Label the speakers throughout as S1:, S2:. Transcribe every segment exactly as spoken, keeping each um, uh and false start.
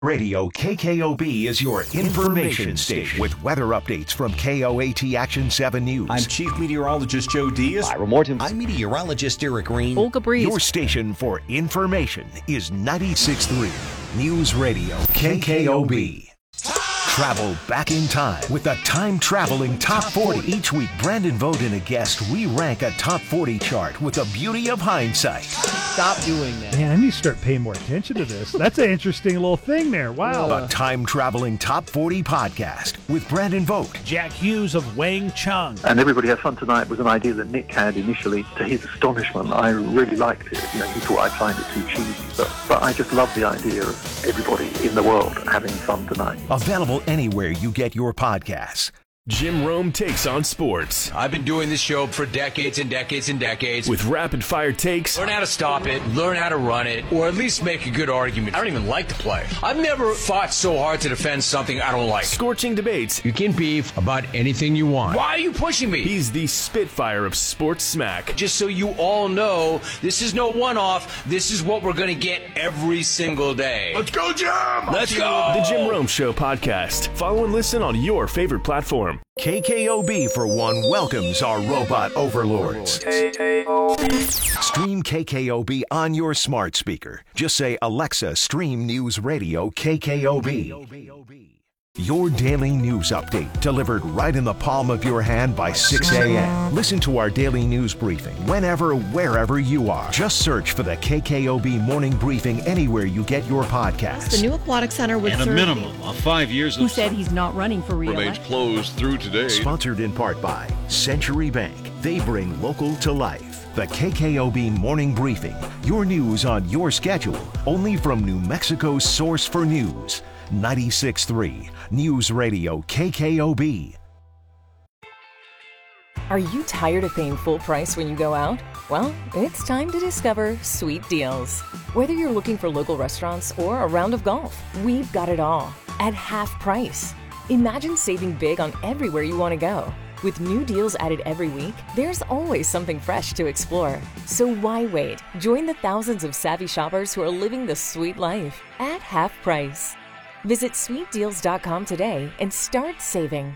S1: Radio K K O B is your information station with weather updates from K O A T Action seven News.
S2: I'm Chief Meteorologist Joe Diaz.
S3: Ira Morton.
S4: I'm Meteorologist Eric Green.
S5: Olga Breeze.
S1: Your station for information is ninety-six point three News Radio K K O B. Travel back in time with the time-traveling Top forty. Each week, Brandon Vogt and a guest re-rank a Top forty chart with the beauty of hindsight.
S5: Stop doing that.
S6: Man, I need to start paying more attention to this. That's an interesting little thing there. Wow.
S1: The time-traveling Top forty podcast with Brandon Vogt.
S7: Jack Hughes of Wang Chung.
S8: And Everybody Has Fun Tonight was an idea that Nick had initially. To his astonishment, I really liked it. You know, he thought I'd find it too cheesy. But, but I just love the idea of everybody in the world having fun tonight.
S1: Available anywhere you get your podcasts.
S9: Jim Rome takes on sports.
S10: I've been doing this show for decades and decades and decades.
S9: With rapid-fire takes.
S10: Learn how to stop it, learn how to run it, or at least make a good argument. I don't even like to play. I've never fought so hard to defend something I don't like.
S9: Scorching debates.
S10: You can beef about anything you want. Why are you pushing me?
S9: He's the Spitfire of sports smack.
S10: Just so you all know, this is no one-off. This is what we're going to get every single day.
S9: Let's go, Jim!
S10: Let's go!
S9: The Jim Rome Show podcast. Follow and listen on your favorite platform.
S1: K K O B, for one, welcomes our robot overlords. Stream K K O B on your smart speaker. Just say, Alexa, stream News Radio K K O B. Your daily news update, delivered right in the palm of your hand by six a.m. Listen to our daily news briefing whenever, wherever you are. Just search for the K K O B Morning Briefing anywhere you get your podcasts.
S11: The new aquatic center would
S12: and
S11: serve
S12: a minimum of five years
S11: who
S12: of
S11: said he's not running for re-election.
S12: Remains closed through today.
S1: Sponsored in part by Century Bank. They bring local to life. The K K O B Morning Briefing. Your news on your schedule. Only from New Mexico's source for news. ninety-six point three News Radio K K O B.
S13: Are you tired of paying full price when you go out? Well, it's time to discover Sweet Deals. Whether you're looking for local restaurants or a round of golf, we've got it all at half price. Imagine saving big on everywhere you want to go. With new deals added every week, there's always something fresh to explore. So why wait? Join the thousands of savvy shoppers who are living the sweet life at half price. Visit sweet deals dot com today and start saving.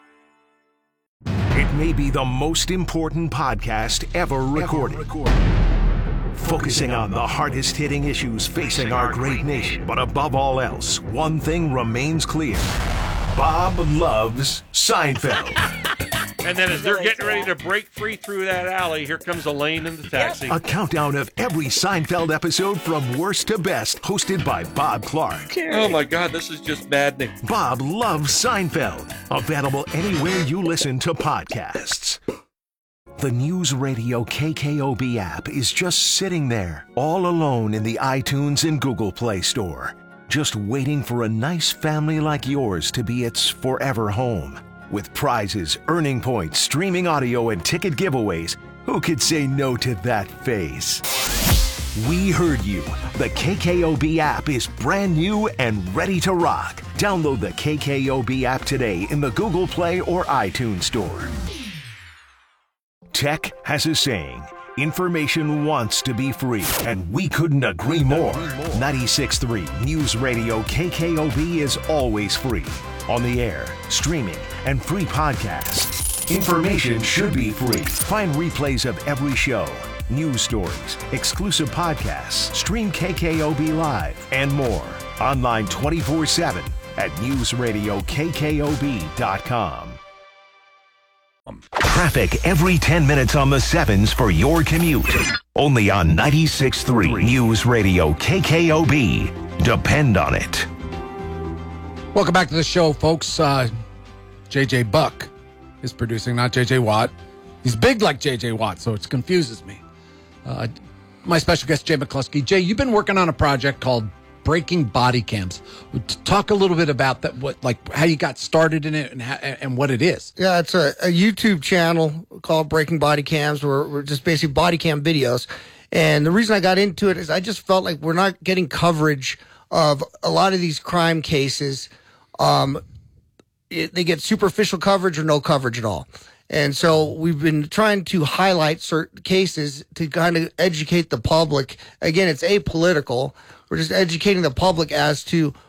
S1: It may be the most important podcast ever recorded. Ever recorded. Focusing on the hardest-hitting issues facing our great nation. But above all else, one thing remains clear. Bob loves Seinfeld.
S14: And then as they're getting ready to break free through that alley, here comes Elaine in the taxi.
S1: A countdown of every Seinfeld episode from worst to best, hosted by Bob Clark.
S14: Oh my God, this is just maddening.
S1: Bob loves Seinfeld. Available anywhere you listen to podcasts. The News Radio K K O B app is just sitting there, all alone in the iTunes and Google Play Store, just waiting for a nice family like yours to be its forever home. With prizes, earning points, streaming audio, and ticket giveaways, who could say no to that face? We heard you. The K K O B app is brand new and ready to rock. Download the K K O B app today in the Google Play or iTunes Store. Tech has a saying. Information wants to be free, and we couldn't agree more. ninety-six point three News Radio K K O B is always free. On the air, streaming, and free podcasts. Information should be free. Find replays of every show, news stories, exclusive podcasts, stream K K O B Live, and more. Online twenty-four seven at news radio K K O B dot com. Traffic every ten minutes on the sevens for your commute. Only on ninety-six point three News Radio K K O B. Depend on it.
S15: Welcome back to the show, folks. Uh, J J Buck is producing, not J J Watt. He's big like J J Watt, so it confuses me. Uh, my special guest, Jay McCluskey. Jay, you've been working on a project called Breaking Body Cams. Talk a little bit about that, what, like how you got started in it and how, and what it is.
S16: Yeah, it's a, a YouTube channel called Breaking Body Cams, where we're just basically body cam videos. And the reason I got into it is I just felt like we're not getting coverage of a lot of these crime cases. Um, it, they get superficial coverage or no coverage at all. And so we've been trying to highlight certain cases to kind of educate the public. Again, it's apolitical. We're just educating the public as to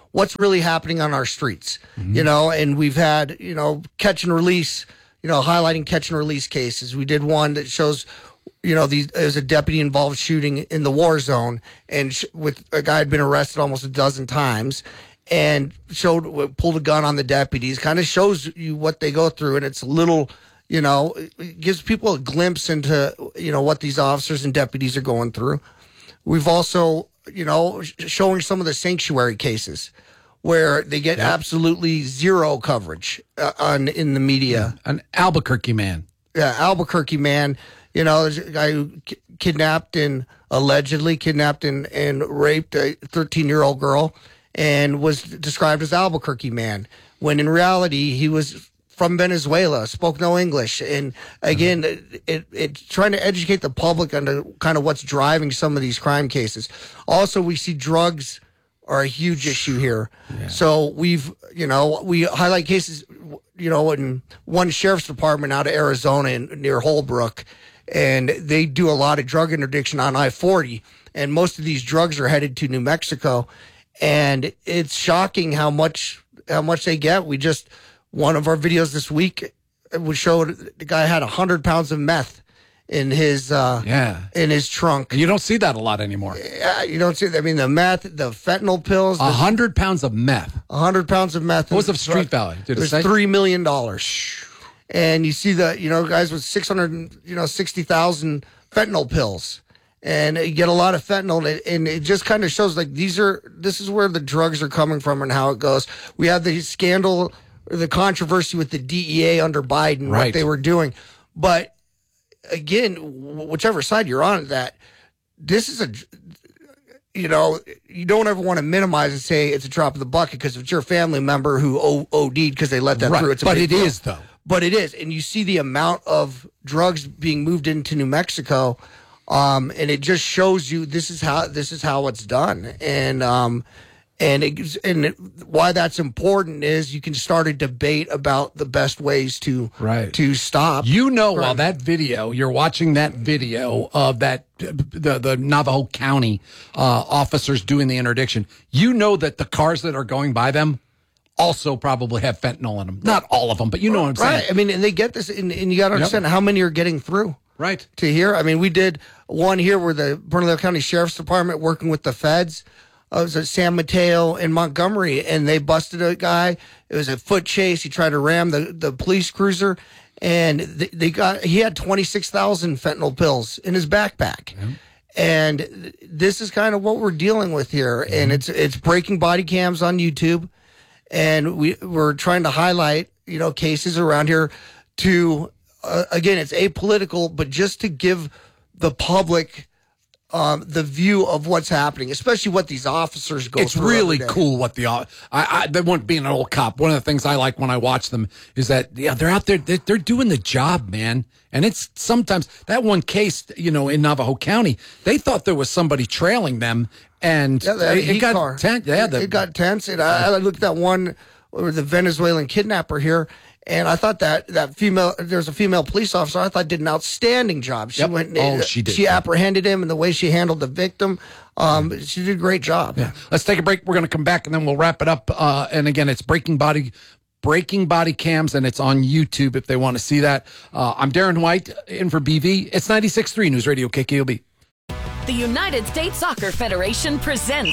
S16: what's really happening on our streets, mm-hmm. you know, and we've had, you know, catch and release, you know, highlighting catch and release cases. We did one that shows, you know, these, there's a deputy involved shooting in the war zone, and sh- with a guy had been arrested almost a dozen times, and showed pulled a gun on the deputies. Kind of shows you what they go through, and it's a little, you know, it gives people a glimpse into, you know, what these officers and deputies are going through. We've also, you know, showing some of the sanctuary cases where they get yep. absolutely zero coverage uh, on in the media.
S15: Yeah. An Albuquerque man.
S16: Yeah, Albuquerque man. You know, there's a guy who ki- kidnapped and allegedly kidnapped and, and raped a thirteen-year-old girl and was described as Albuquerque man, when in reality he was from Venezuela, spoke no English. And again, mm-hmm. it, it, it's trying to educate the public on the, kind of what's driving some of these crime cases. Also, we see drugs are a huge issue here. Yeah. So we've, you know, we highlight cases, you know, in one sheriff's department out of Arizona in, near Holbrook, and they do a lot of drug interdiction on I forty, and most of these drugs are headed to New Mexico, and it's shocking how much how much they get. We just, one of our videos this week, we showed the guy had one hundred pounds of meth in his uh,
S15: yeah
S16: in his trunk.
S15: And you don't see that a lot anymore.
S16: Yeah, you don't see. I mean, the meth, the fentanyl pills,
S15: a hundred pounds of meth,
S16: a hundred pounds of meth.
S15: What was the street value? Did
S16: it was three million dollars. And you see the, you know, guys with six hundred, you know, sixty thousand fentanyl pills, and you get a lot of fentanyl, and it, and it just kind of shows like these are, this is where the drugs are coming from and how it goes. We have the scandal, the controversy with the D E A under Biden,
S15: right.
S16: what they were doing, but again, whichever side you're on, that this is a, you know, you don't ever want to minimize and say it's a drop in the bucket, because if it's your family member who O- OD'd because they let that
S15: right.
S16: through, it's a
S15: but
S16: big
S15: it
S16: deal.
S15: is though.
S16: But it is, and you see the amount of drugs being moved into New Mexico, um, and it just shows you this is how this is how it's done, and um, and it, and it, why that's important is you can start a debate about the best ways to
S15: right.
S16: to stop.
S15: You know, crime. While that video, you're watching that video of that the the Navajo County uh, officers doing the interdiction. You know that the cars that are going by them also probably have fentanyl in them. Not all of them, but you know what I'm saying.
S16: Right. I mean, and they get this, and, and you got to understand yep. how many are getting through.
S15: Right.
S16: To here. I mean, we did one here where the Bernalillo County Sheriff's Department working with the feds. Uh, it was at San Mateo in Montgomery, and they busted a guy. It was a foot chase. He tried to ram the, the police cruiser, and they, they got, he had twenty-six thousand fentanyl pills in his backpack. Yeah. And this is kind of what we're dealing with here. Mm-hmm. And it's, it's breaking body cams on YouTube. And we, we're trying to highlight, you know, cases around here to, uh, again, it's apolitical, but just to give the public um, the view of what's happening, especially what these officers go
S15: it's
S16: through.
S15: It's really cool what the, I, I, they want being an old cop. One of the things I like when I watch them is that, yeah, they're out there, they're, they're doing the job, man. And it's sometimes that one case, you know, in Navajo County, they thought there was somebody trailing them. And
S16: yeah,
S15: it, it got tense. Yeah,
S16: the, it got tense. And I, I looked at one with the Venezuelan kidnapper here, and I thought that that female, there's a female police officer, I thought did an outstanding job. She
S15: yep.
S16: went,
S15: oh, she did.
S16: She apprehended him, and the way she handled the victim, um, she did a great job.
S15: Yeah. Let's take a break. We're going to come back, and then we'll wrap it up. Uh, and again, it's Breaking Body. Breaking Body Cams, and it's on YouTube if they want to see that. Uh, I'm Darren White, in for B V. It's ninety-six point three News Radio K K O B.
S13: The United States Soccer Federation presents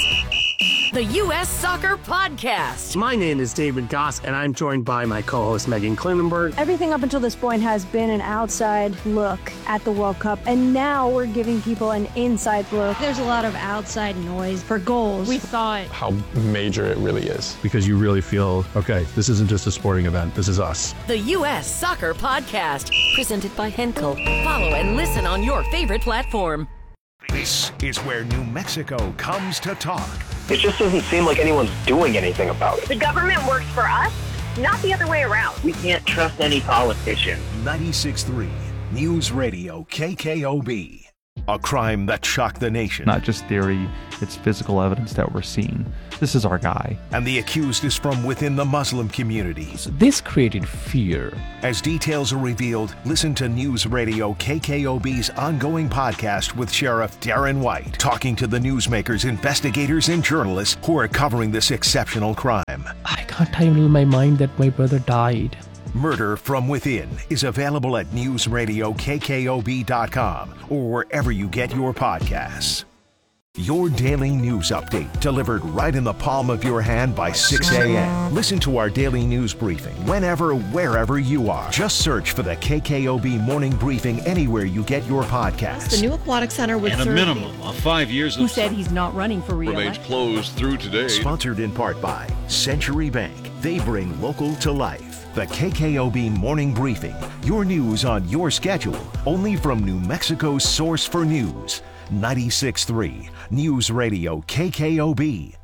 S13: the U S Soccer Podcast.
S3: My name is David Goss, and I'm joined by my co-host Megan Klinenberg.
S5: Everything up until this point has been an outside look at the World Cup, and now we're giving people an inside look.
S11: There's a lot of outside noise for goals. We thought
S17: how major it really is.
S18: Because you really feel, okay, this isn't just a sporting event, this is us.
S13: The U S Soccer Podcast, presented by Henkel. Follow and listen on your favorite platform.
S1: This is where New Mexico comes to talk.
S19: It just doesn't seem like anyone's doing anything about it.
S20: The government works for us, not the other way around.
S19: We can't trust any politician.
S1: ninety-six point three News Radio K K O B. A crime that shocked the nation.
S21: Not just theory, it's physical evidence that we're seeing. This is our guy.
S1: And the accused is from within the Muslim community.
S22: So this created fear.
S1: As details are revealed, listen to News Radio K K O B's ongoing podcast with Sheriff Darren White, talking to the newsmakers, investigators, and journalists who are covering this exceptional crime.
S22: I can't handle my mind that my brother died.
S1: Murder from Within is available at news radio k k o b dot com or wherever you get your podcasts. Your daily news update delivered right in the palm of your hand by six a.m. Listen to our daily news briefing whenever, wherever you are. Just search for the K K O B Morning Briefing anywhere you get your podcasts.
S11: The new aquatic center with
S12: And a minimum of five years
S11: who
S12: of
S11: said he's not running for
S12: remains
S11: re-election.
S12: closed through today.
S1: Sponsored in part by Century Bank. They bring local to life. The K K O B Morning Briefing. Your news on your schedule. Only from New Mexico's source for news. ninety-six point three News Radio K K O B.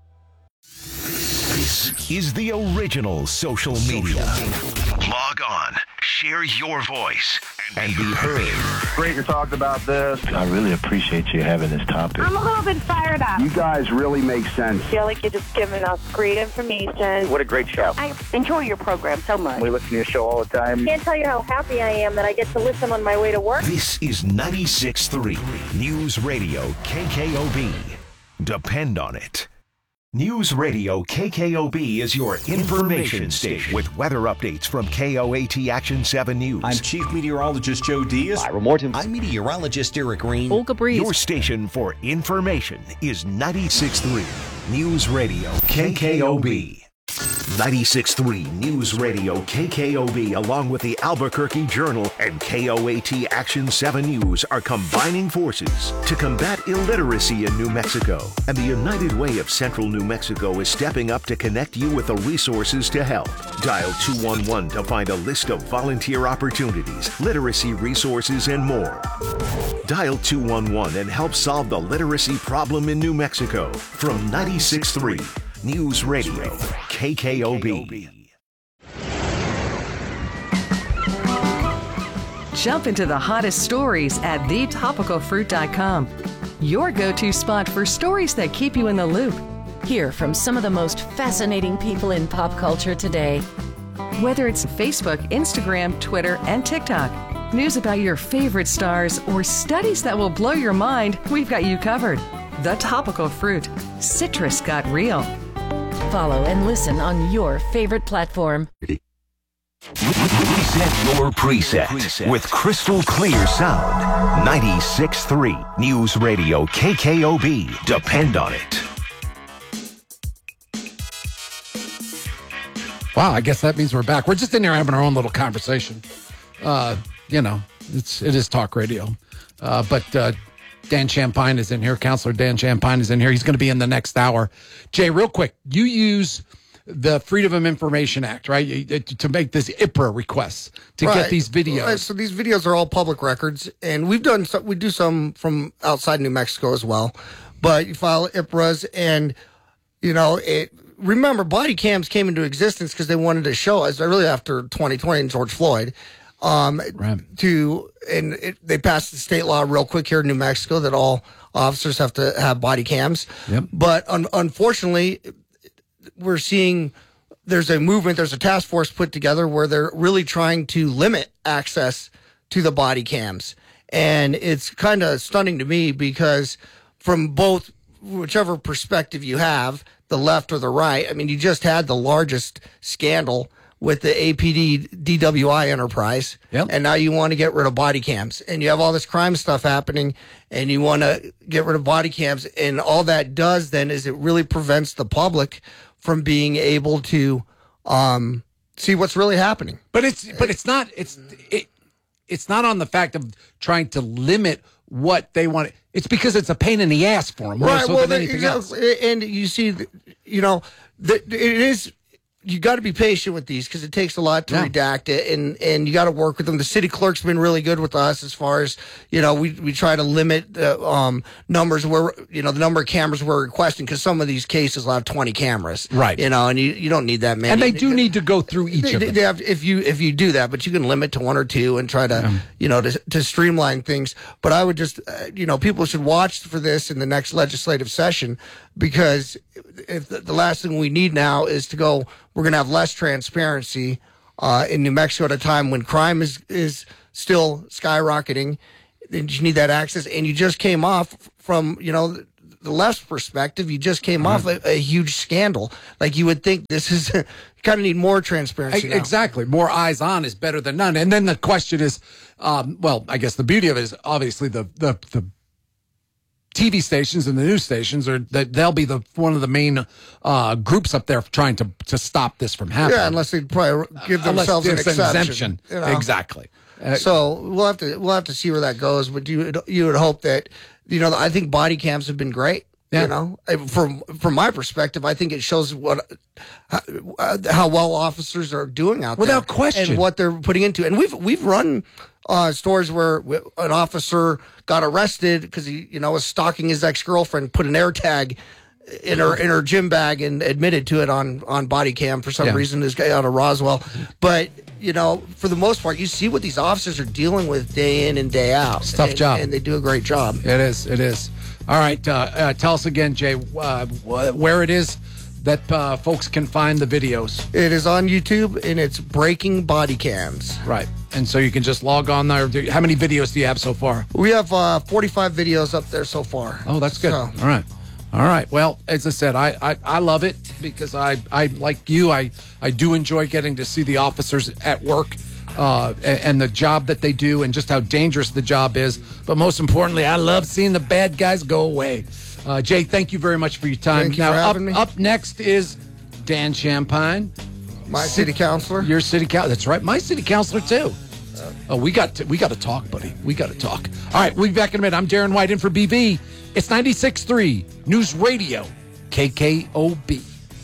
S1: This is the original social media. Log on, share your voice, and be heard.
S23: Great to talk about this.
S19: I really appreciate you having this topic.
S20: I'm a little bit fired up.
S23: You guys really make sense.
S20: I feel like you're just giving us great information.
S19: What a great show.
S20: I enjoy your program so much.
S19: We listen to your show all the time.
S20: Can't tell you how happy I am that I get to listen on my way to work.
S1: This is ninety-six point three News Radio K K O B. Depend on it. News Radio K K O B is your information station with weather updates from K O A T Action seven News.
S2: I'm Chief Meteorologist Joe Diaz.
S4: Ira Morton. I'm Meteorologist Eric Green.
S11: Olga Breeze.
S1: Your station for information is ninety-six point three News Radio K K O B. ninety-six point three News Radio K K O B, along with the Albuquerque Journal and K O A T Action seven News, are combining forces to combat illiteracy in New Mexico. And the United Way of Central New Mexico is stepping up to connect you with the resources to help. Dial two one one to find a list of volunteer opportunities, literacy resources, and more. Dial two one one and help solve the literacy problem in New Mexico. From ninety-six point three News Radio K K O B.
S24: Jump into the hottest stories at the topical fruit dot com. Your go-to spot for stories that keep you in the loop.
S13: Hear from some of the most fascinating people in pop culture today.
S24: Whether it's Facebook, Instagram, Twitter, and TikTok, news about your favorite stars, or studies that will blow your mind, we've got you covered. The Topical Fruit. Citrus got real.
S13: Follow and listen on your favorite platform.
S1: Reset your preset, preset with crystal clear sound. ninety-six point three News Radio K K O B. Depend on it.
S15: Wow, I guess that means we're back. We're just in here having our own little conversation. Uh, you know, it's it is talk radio. Uh, but uh, Dan Champagne is in here. Counselor Dan Champagne is in here. He's going to be in the next hour. Jay, real quick, you use the Freedom of Information Act, right, you, to make this I P R A requests to
S16: right.
S15: get these videos.
S16: Right. So these videos are all public records, and we've done some, we do some from outside New Mexico as well. But you file I P R As, and you know it. Remember, body cams came into existence because they wanted to show us, really after twenty twenty and George Floyd, um,
S15: right.
S16: to, and it, they passed the state law real quick here in New Mexico that all officers have to have body cams.
S15: Yep.
S16: But un- unfortunately, we're seeing there's a movement, there's a task force put together where they're really trying to limit access to the body cams. And it's kind of stunning to me because from both, whichever perspective you have, the left or the right, I mean, you just had the largest scandal with the A P D D W I enterprise.
S15: Yep.
S16: And now you want to get rid of body cams. And you have all this crime stuff happening, and you want to get rid of body cams. And all that does then is it really prevents the public from being able to um, see what's really happening.
S15: But it's but it's not it's it, it's not on the fact of trying to limit what they want. It's because it's a pain in the ass for them, more
S16: right?
S15: so
S16: Well,
S15: than
S16: the,
S15: anything
S16: exactly,
S15: else.
S16: And you see, you know, the, it is you got to be patient with these because it takes a lot to
S15: Yeah.
S16: redact it, and, and you got to work with them. The city clerk's been really good with us as far as, you know, we, we try to limit the um, numbers where, you know, the number of cameras we're requesting because some of these cases will have twenty cameras.
S15: Right.
S16: You know, and you, you don't need that many.
S15: And they do need to go through each
S16: They-
S15: of
S16: they-
S15: them.
S16: they have- if you if you do that, but you can limit to one or two and try to, you know, to, to streamline things. But I would just, uh, you know, people should watch for this in the next legislative session because if the, the last thing we need now is to go, we're going to have less transparency uh, in New Mexico at a time when crime is is still skyrocketing. Then you need that access, and you just came off from, you know, the left's perspective. You just came off a, a huge scandal. Like you would think this is kind of need more transparency.
S15: E-
S16: now.
S15: Exactly. More eyes on is better than none. And then the question is, um, well, I guess the beauty of it is obviously the the, the T V stations and the news stations are that they'll be the one of the main uh, groups up there trying to to stop this from happening.
S16: Yeah, unless they probably give
S15: Uh, unless
S16: themselves an
S15: there's an
S16: exception.
S15: exemption.
S16: you know?
S15: Exactly. Uh,
S16: So we'll have to we'll have to see where that goes. But you would, you would hope that, you know, I think body cams have been great.
S15: Yeah.
S16: You know, I- from from my perspective, I think it shows what how, how well officers are doing out there,
S15: Without question.
S16: and what they're putting into. And we've we've run uh, stories where an officer got arrested because he, you know, was stalking his ex girlfriend, put an air tag in her in her gym bag, and admitted to it on on body cam for some
S15: Yeah.
S16: reason. This guy out of Roswell, but. You know, for the most part, you see what these officers are dealing with day in and day out.
S15: It's a tough
S16: and,
S15: job.
S16: and they do a great job.
S15: It is. It is. All right. Uh, uh, tell us again, Jay, uh, wh- where it is that uh, folks can find the videos.
S16: It is on YouTube, and it's Breaking Body Cams.
S15: Right. And so you can just log on there. Do- How many videos do you have so far?
S16: We have uh, forty-five videos up there so far.
S15: Oh, that's good.
S16: So-
S15: All right. All right. Well, as I said, I, I, I love it because I, I like you, I, I do enjoy getting to see the officers at work uh, and, and the job that they do and just how dangerous the job is. But most importantly, I love seeing the bad guys go away. Uh, Jay, thank you very much for your time.
S16: Thank you
S15: now,
S16: for
S15: up,
S16: having me.
S15: up next is Dan Champagne.
S16: My city councilor.
S15: Your city councilor. That's right. My city councilor, too. Oh, we got to, we got to talk, buddy. We got to talk. All right, we'll be back in a minute. I'm Darren White in for B V. It's ninety-six point three News Radio, K K O B.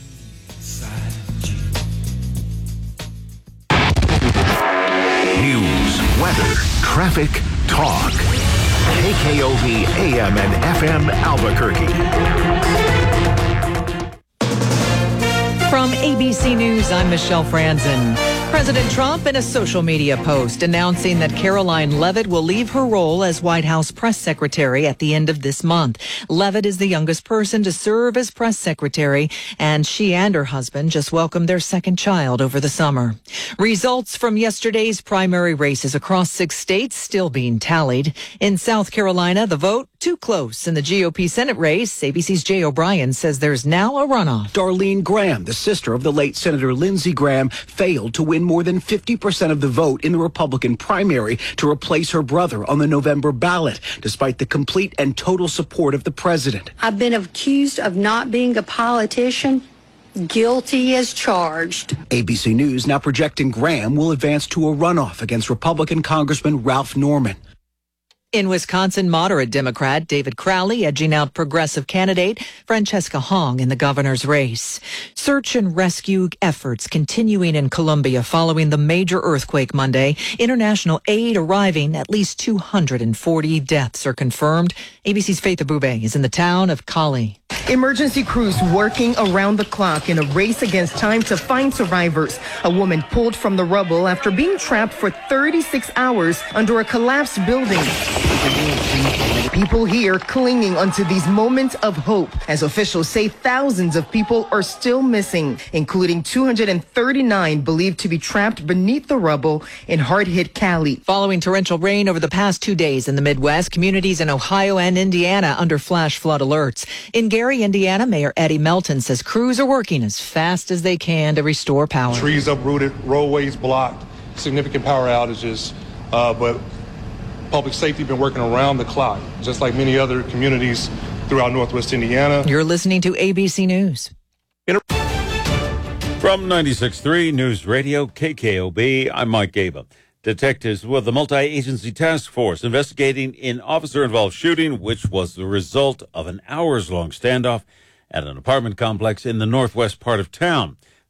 S1: News, weather, traffic, talk. K K O B A M and F M Albuquerque.
S6: From A B C News, I'm Michelle Franzen. President Trump in a social media post announcing that Caroline Leavitt will leave her role as White House press secretary at the end of this month. Leavitt is the youngest person to serve as press secretary, and she and her husband just welcomed their second child over the summer. Results from yesterday's primary races across six states still being tallied. In South Carolina, the vote too close in the G O P Senate race. A B C's Jay O'Brien says there's now a runoff.
S7: Darlene Graham, the sister of the late Senator Lindsey Graham, failed to win more than fifty percent of the vote in the Republican primary to replace her brother on the November ballot, despite the complete and total support of the president.
S8: I've been accused of not being a politician. Guilty as charged.
S7: A B C News now projecting Graham will advance to a runoff against Republican Congressman Ralph Norman.
S6: In Wisconsin, moderate Democrat David Crowley edging out progressive candidate Francesca Hong in the governor's race. Search and rescue efforts continuing in Colombia following the major earthquake Monday. International aid arriving. At least two hundred forty deaths are confirmed. A B C's Faith Abube is in the town of Cali.
S10: Emergency crews working around the clock in a race against time to find survivors. A woman pulled from the rubble after being trapped for thirty-six hours under a collapsed building. People here clinging onto these moments of hope as officials say thousands of people are still missing, including two hundred thirty-nine believed to be trapped beneath the rubble in hard-hit Cali.
S6: Following torrential rain over the past two days in the Midwest, communities in Ohio and Indiana under flash flood alerts. In Gary, Indiana, Mayor Eddie Melton says crews are working as fast as they can to restore power.
S25: Trees uprooted, roadways blocked, significant power outages, uh, but public safety been working around the clock, just like many other communities throughout Northwest Indiana.
S6: You're listening to A B C News.
S26: From ninety-six point three News Radio, K K O B, I'm Mike Gaba. Detectives with the multi-agency task force investigating an officer-involved shooting, which was the result of an hours-long standoff at an apartment complex in the northwest part of town.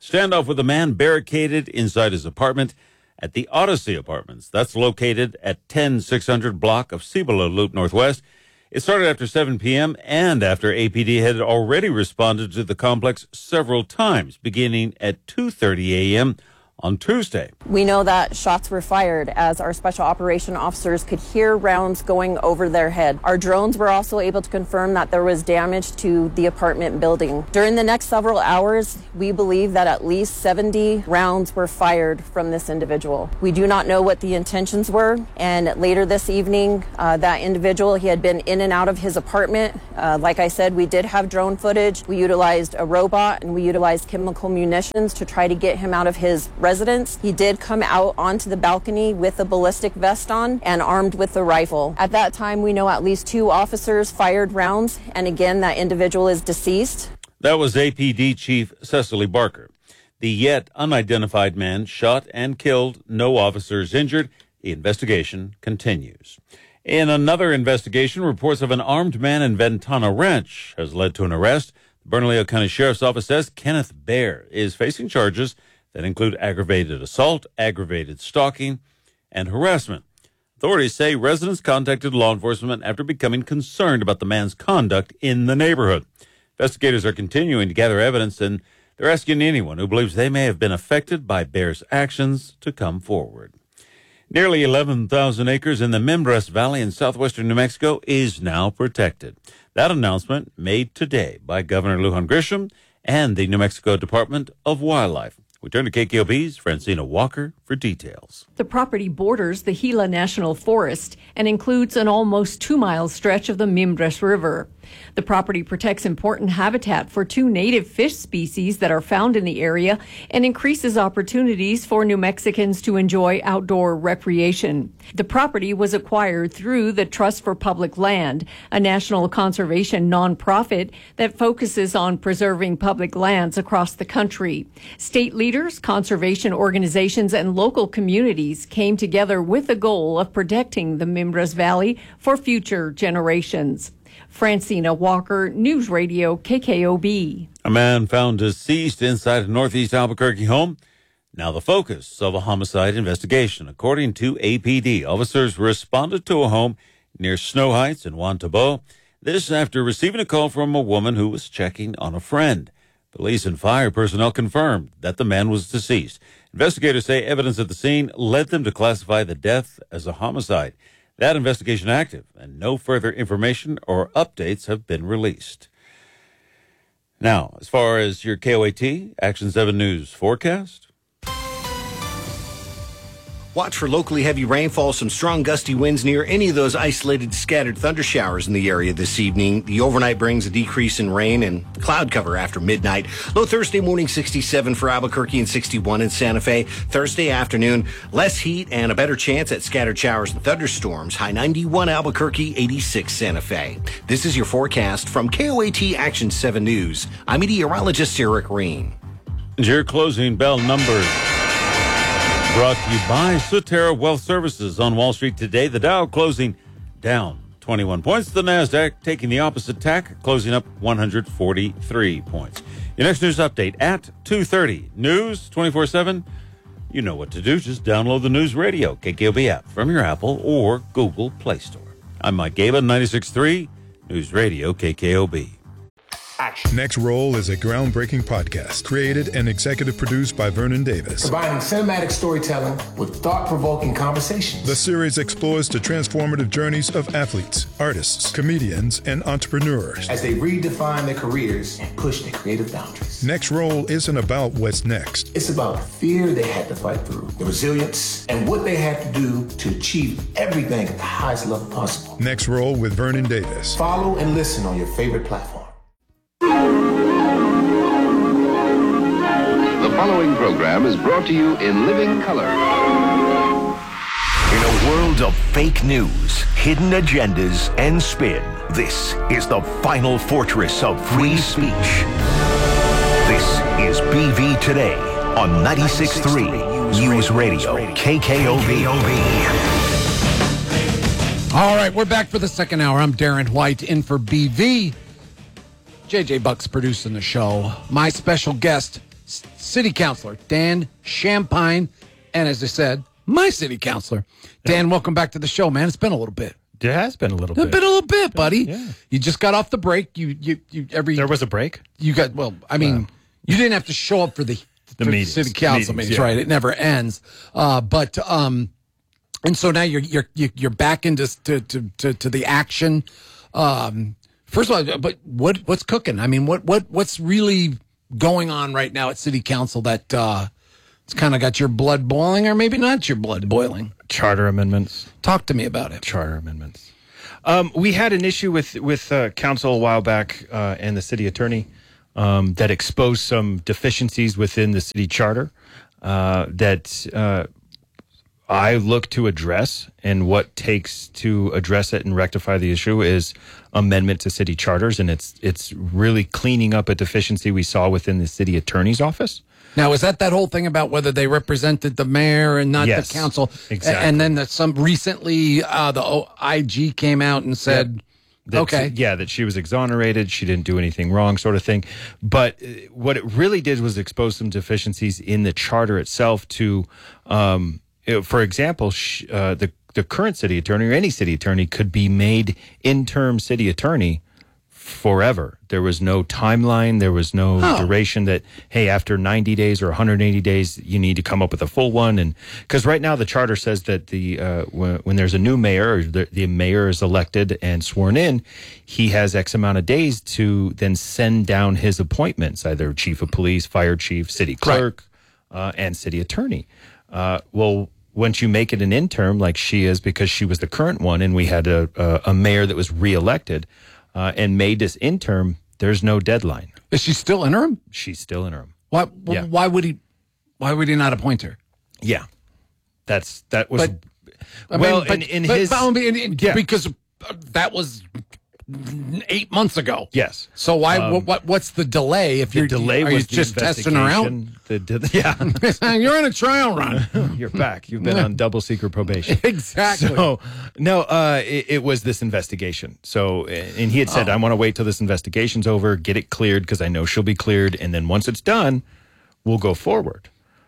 S26: Standoff with a man barricaded inside his apartment at the Odyssey Apartments. That's located at ten six hundred block of Cibola Loop Northwest. It started after seven p.m. and after A P D had already responded to the complex several times, beginning at two thirty a.m. on Tuesday.
S3: We know that shots were fired as our special operation officers could hear rounds going over their head. Our drones were also able to confirm that there was damage to the apartment building. During the next several hours, we believe that at least seventy rounds were fired from this individual. We do not know what the intentions were, and later this evening, uh, that individual, he had been in and out of his apartment. Uh, like I said, we did have drone footage. We utilized a robot and we utilized chemical munitions to try to get him out of his residence. He did come out onto the balcony with a ballistic vest on and armed with a rifle. At that time, we know at least two officers fired rounds, and again, that individual is deceased.
S26: That was A P D Chief Cecily Barker. The yet unidentified man shot and killed, no officers injured. The investigation continues. In another investigation, reports of an armed man in Ventana Ranch has led to an arrest. The Bernalillo County Sheriff's Office says Kenneth Bear is facing charges that include aggravated assault, aggravated stalking, and harassment. Authorities say residents contacted law enforcement after becoming concerned about the man's conduct in the neighborhood. Investigators are continuing to gather evidence, and they're asking anyone who believes they may have been affected by Bear's actions to come forward. Nearly eleven thousand acres in the Mimbres Valley in southwestern New Mexico is now protected. That announcement made today by Governor Lujan Grisham and the New Mexico Department of Wildlife. We turn to K K O B's Francina Walker for details.
S11: The property borders the Gila National Forest and includes an almost two-mile stretch of the Mimbres River. The property protects important habitat for two native fish species that are found in the area and increases opportunities for New Mexicans to enjoy outdoor recreation. The property was acquired through the Trust for Public Land, a national conservation nonprofit that focuses on preserving public lands across the country. State leaders, conservation organizations, and local communities came together with the goal of protecting the Mimbres Valley for future generations. Francina Walker, News Radio K K O B.
S26: A man found deceased inside a northeast Albuquerque home. Now the focus of a homicide investigation. According to A P D, officers responded to a home near Snow Heights in Juan Tabo. This after receiving a call from a woman who was checking on a friend. Police and fire personnel confirmed that the man was deceased. Investigators say evidence at the scene led them to classify the death as a homicide. That investigation active, and no further information or updates have been released. Now, as far as your K O A T, Action seven News forecast.
S4: Watch for locally heavy rainfall, some strong gusty winds near any of those isolated scattered thunder showers in the area this evening. The overnight brings a decrease in rain and cloud cover after midnight. Low Thursday morning, sixty-seven for Albuquerque and sixty-one in Santa Fe. Thursday afternoon, less heat and a better chance at scattered showers and thunderstorms. High ninety-one Albuquerque, eighty-six Santa Fe. This is your forecast from K O A T Action seven News. I'm meteorologist Eric Reen.
S26: Your closing bell numbers. Brought to you by Sotera Wealth Services on Wall Street today. The Dow closing down twenty-one points. The NASDAQ taking the opposite tack, closing up one hundred forty-three points. Your next news update at two thirty. News twenty-four seven. You know what to do. Just download the News Radio K K O B app from your Apple or Google Play Store. I'm Mike Gaba, ninety-six point three News Radio K K O B.
S5: Next Roll is a groundbreaking podcast created and executive produced by Vernon Davis.
S9: Combining cinematic storytelling with thought-provoking conversations.
S5: The series explores the transformative journeys of athletes, artists, comedians, and entrepreneurs
S9: as they redefine their careers and push their creative boundaries.
S5: Next Roll isn't about what's next.
S9: It's about the fear they had to fight through, the resilience, and what they had to do to achieve everything at the highest level possible.
S5: Next Roll with Vernon Davis.
S9: Follow and listen on your favorite platform.
S14: The following program is brought to you in living color.
S1: In a world of fake news, hidden agendas, and spin, this is the final fortress of free speech. This is B V Today on ninety-six point three News Radio K K O B.
S15: All right, we're back for the second hour. I'm Darren White in for B V. J J Buck's producing the show. My special guest, S- City Councilor Dan Champagne, and as I said, my City Councilor. Dan, welcome back to the show, man. It's been a little bit.
S12: It has been a little
S15: It's
S12: bit.
S15: been a little bit, buddy.
S12: Yeah.
S15: You just got off the break. You, you, you. Every
S12: There was a break?
S15: You got well. I mean, you didn't have to show up for the
S12: The
S15: for
S12: meetings.
S15: city council
S12: Meetings,
S15: meetings,
S12: yeah.
S15: right? It never ends. Uh, but um, and so now you're you're you're back into to to to, to the action. Um, first of all, but what what's cooking? I mean, what what what's really going on right now at city council that uh, it's kind of got your blood boiling, or maybe not your blood boiling?
S12: Charter amendments.
S15: Talk to me about it.
S12: Charter amendments. Um, we had an issue with with uh, council a while back uh, and the city attorney um, that exposed some deficiencies within the city charter uh, that uh, I look to address. And what takes to address it and rectify the issue is amendment to city charters, and it's it's really cleaning up a deficiency we saw within the city attorney's office.
S15: Now, is that that whole thing about whether they represented the mayor and not
S12: Yes,
S15: the council?
S12: exactly.
S15: And then the, some recently, uh, the O I G came out and said,
S12: That,
S15: okay.
S12: Yeah, that she was exonerated. She didn't do anything wrong, sort of thing. But uh, what it really did was expose some deficiencies in the charter itself to, um, you know, for example, sh- uh, the, the current city attorney or any city attorney could be made interim city attorney forever. There was no timeline. There was no
S15: Oh.
S12: duration that, hey, after ninety days or one hundred eighty days, you need to come up with a full one. And because right now the charter says that the uh, when, when there's a new mayor or the, the mayor is elected and sworn in, he has X amount of days to then send down his appointments, either chief of police, fire chief, city clerk, uh, and city attorney. Uh, well, once you make it an interim, like she is, because she was the current one, and we had a, a, a mayor that was reelected, Uh, and made this interim, there's no deadline.
S15: Is she still interim?
S12: She's still interim.
S15: Why?
S12: Yeah.
S15: Why would he? Why would he not appoint her?
S12: Yeah, that's that was.
S15: But- I
S12: well,
S15: mean, but-
S12: in, in
S15: but-
S12: his
S15: but I mean, in-
S12: yeah.
S15: because uh, that was eight months ago.
S12: Yes.
S15: So why?
S12: Um,
S15: what, what? What's the delay? If
S12: the
S15: you're
S12: delay
S15: are
S12: was
S15: you
S12: the
S15: just testing her out?
S12: investigation. The, the, yeah,
S15: You're in a trial run.
S12: You're back. You've been on double secret probation.
S15: Exactly.
S12: So no, uh, it, it was this investigation. So, and he had said,
S15: Oh.
S12: I want to wait till this investigation's over, get it cleared, because I know she'll be cleared, and then once it's done, we'll go forward.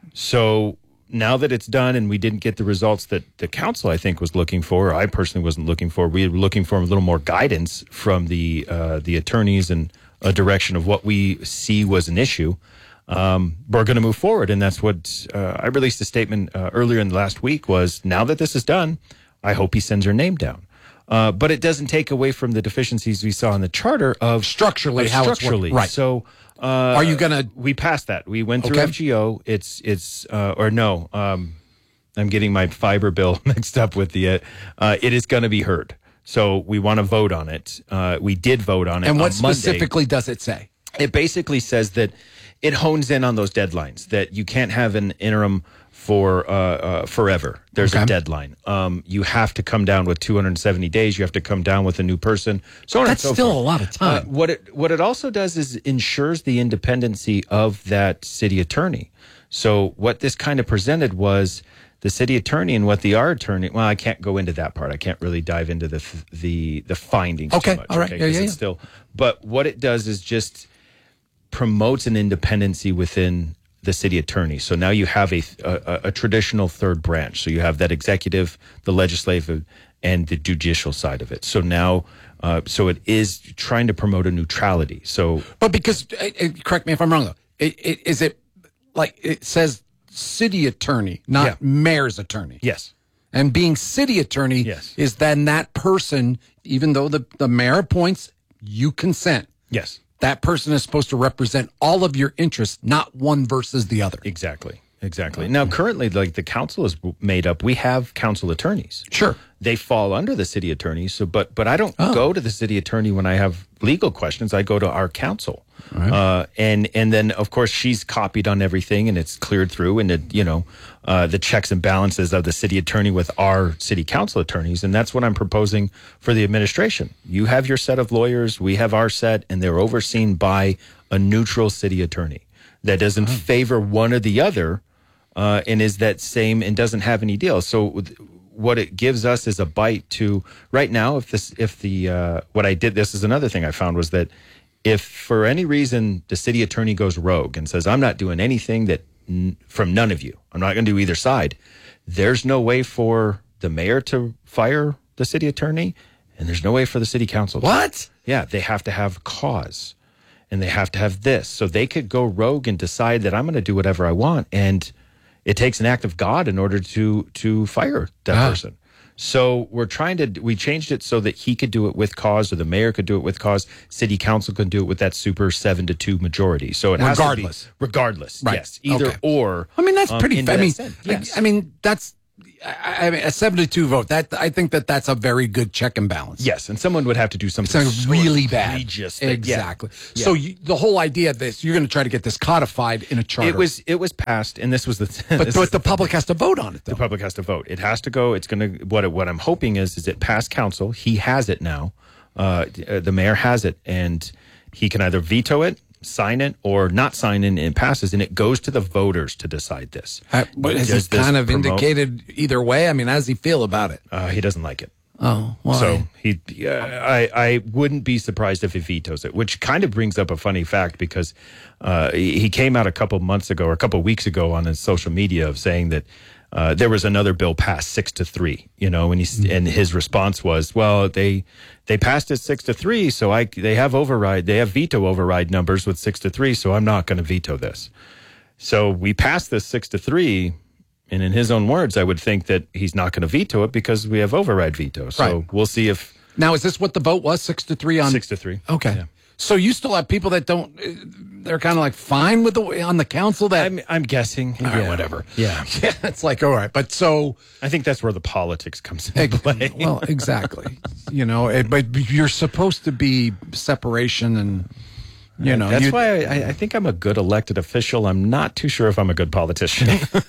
S12: So now that it's done, and we didn't get the results that the council, I think, was looking for, or I personally wasn't looking for. We were looking for a little more guidance from the uh, the attorneys and a direction of what we see was an issue. Um, we're going to move forward, and that's what uh, I released a statement uh, earlier in the last week. Was now that this is done, I hope he sends her name down. Uh, but it doesn't take away from the deficiencies we saw in the charter of
S15: Structurally,
S12: of
S15: how it's working.
S12: structurally.
S15: Right.
S12: So, uh,
S15: Are you gonna-
S12: We passed that. We went through
S15: Okay.
S12: F G O. It's it's uh, or no. Um, I'm getting my fiber bill mixed up with the. Uh, uh, it is going to be heard. So we want to vote on it. Uh, we did vote on it.
S15: And what
S12: on Monday.
S15: specifically does it say?
S12: It basically says that it hones in on those deadlines, that you can't have an interim for uh, uh, forever. There's
S15: Okay.
S12: a deadline. Um, you have to come down with two hundred seventy days. You have to come down with a new person. So on
S15: That's
S12: and so
S15: still
S12: forth.
S15: a lot of time.
S12: Uh, what it what it also does is ensures the independency of that city attorney. So what this kind of presented was the city attorney and what the our attorney. Well, I can't go into that part. I can't really dive into the the the findings.
S15: Okay,
S12: too much,
S15: all right. Yeah,
S12: 'cause
S15: yeah,
S12: it's
S15: yeah.
S12: Still, but what it does is just promotes an independency within the city attorney. So now you have a, a a traditional third branch. So you have that executive, the legislative, and the judicial side of it. So now, uh, so it is trying to promote a neutrality. So,
S15: But because, uh, uh, correct me if I'm wrong though, it, it, is it like it says city attorney, not
S12: Yeah.
S15: mayor's attorney?
S12: yes,
S15: And being city attorney
S12: Yes.
S15: is then that person, even though the, the mayor appoints, you consent.
S12: yes,
S15: That person is supposed to represent all of your interests, not one versus the other.
S12: exactly, exactly. Now, currently, like the council is made up. We have council attorneys.
S15: Sure.
S12: They fall under the city attorney. So, but but I don't
S15: Oh.
S12: go to the city attorney when I have legal questions. I go to our counsel, uh, and and then of course she's copied on everything, and it's cleared through, and it, you know uh, the checks and balances of the city attorney with our city council attorneys, and that's what I'm proposing for the administration. You have your set of lawyers, we have our set, and they're overseen by a neutral city attorney that doesn't favor one or the other, uh, and is that same and doesn't have any deal. So. With, what it gives us is a bite to right now. If this, if the, uh, what I did, this is another thing I found was that If for any reason the city attorney goes rogue and says, I'm not doing anything that n- from none of you, I'm not going to do either side, there's no way for the mayor to fire the city attorney, and there's no way for the city council.
S15: What?
S12: Yeah, they have to have cause, and they have to have this. So they could go rogue and decide that I'm going to do whatever I want, and it takes an act of God in order to to fire that
S15: Ah.
S12: person. So we're trying to, we changed it so that he could do it with cause, or the mayor could do it with cause. City council could do it with that super seven to two majority. So it has
S15: Regardless.
S12: to be regardless.
S15: Right.
S12: Yes. Either
S15: Okay.
S12: or.
S15: I mean, that's
S12: um,
S15: pretty.
S12: in
S15: I
S12: that
S15: mean,
S12: sense.
S15: I-
S12: Yes.
S15: I mean, that's. I, I mean, a seven to two vote. That I think that that's a very good check and balance.
S12: Yes, and someone would have to do something
S15: Something really bad.
S12: egregious that- yeah.
S15: Exactly.
S12: Yeah.
S15: So you, the whole idea of this, you're going to try to get this codified in a charter.
S12: It was it was passed, and this was the.
S15: but,
S12: this
S15: but
S12: is
S15: the public has to vote on it, though.
S12: The public has to vote. It has to go. It's going to. What what I'm hoping is is it passed council. He has it now. Uh, the mayor has it, and he can either veto it, sign it, or not sign it, and it passes, and it goes to the voters to decide this.
S15: Uh, but has he
S12: Does this
S15: kind of
S12: promote-
S15: indicated either way? I mean, how does he feel about it?
S12: Uh, he doesn't like it.
S15: Oh, why?
S12: So he, uh, I, I wouldn't be surprised if he vetoes it, which kind of brings up a funny fact because uh, he he came out a couple months ago or a couple weeks ago on his social media of saying that uh, there was another bill passed six to three, you know, and he
S15: Mm-hmm.
S12: and his response was, well, they they passed it six to three, so I they have override, they have veto override numbers with six to three, so I'm not going to veto this. So we passed this six to three. And in his own words, I would think that he's not going to veto it because we have override veto. So
S15: Right.
S12: we'll see if
S15: Now, is this what the vote was? Six to three on
S12: six to three.
S15: Okay.
S12: Yeah.
S15: So you still have people that don't. uh, They're kind of like fine with the on the council. That
S12: I'm, I'm guessing.
S15: All right,
S12: Yeah.
S15: whatever.
S12: Yeah.
S15: Yeah, it's like all right, but so
S12: I think that's where the politics comes into play.
S15: well, exactly. You know, it, but you're supposed to be separation, and you know
S12: That's
S15: you-
S12: why I, I think I'm a good elected official. I'm not too sure if I'm a good politician.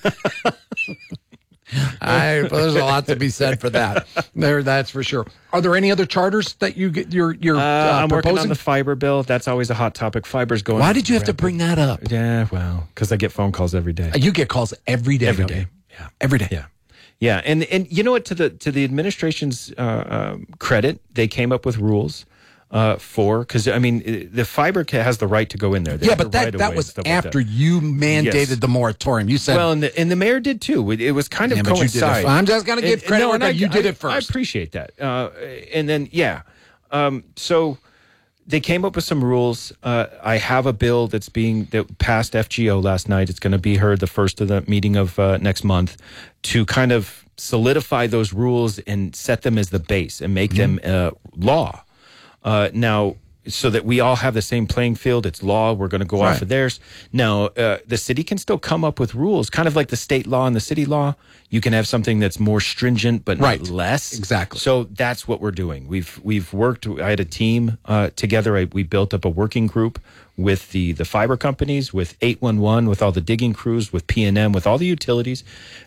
S15: I, well, there's a lot to be said for that. There, that's for sure. Are there any other charters that you get? You're you're
S12: Uh,
S15: uh,
S12: I'm working on
S15: proposing?
S12: the fiber bill. That's always a hot topic. Fiber's going.
S15: Why did you have to
S12: rapid.
S15: bring that up?
S12: Yeah, well, because I get phone calls every day.
S15: You get calls every day.
S12: Every
S15: don't you?
S12: day. Yeah.
S15: Every day.
S12: Yeah. Yeah, and and you know what? To the to the administration's uh, um, credit, they came up with rules uh, for because I mean i- the fiber ca- has the right to go in there. They
S15: Yeah,
S12: have
S15: but
S12: the
S15: that
S12: right of
S15: that
S12: way
S15: was
S12: and stuff like
S15: after
S12: that.
S15: you mandated
S12: Yes.
S15: the moratorium. You said
S12: Well, and the, and the mayor did too. It, it was kind of
S15: Yeah, but you did it
S12: coincide.
S15: fir- I'm just gonna give
S12: And-
S15: credit
S12: no,
S15: where
S12: and I-
S15: you did
S12: I-
S15: it first.
S12: I appreciate that. Uh, and then yeah, um, so they came up with some rules. Uh, I have a bill that's being that passed F G O last night. It's going to be heard the first of the meeting of uh, next month to kind of solidify those rules and set them as the base and make them uh, law. Uh, now, so that we all have the same playing field. It's law. We're going to go off
S15: Right.
S12: of theirs. Now, uh, the city can still come up with rules, kind of like the state law and the city law. You can have something that's more stringent, but
S15: Right.
S12: not less.
S15: Exactly.
S12: So that's what we're doing. We've we've worked. I had a team uh, together. I, we built up a working group with the the fiber companies, with eight one one, with all the digging crews, with P and M, with all the utilities.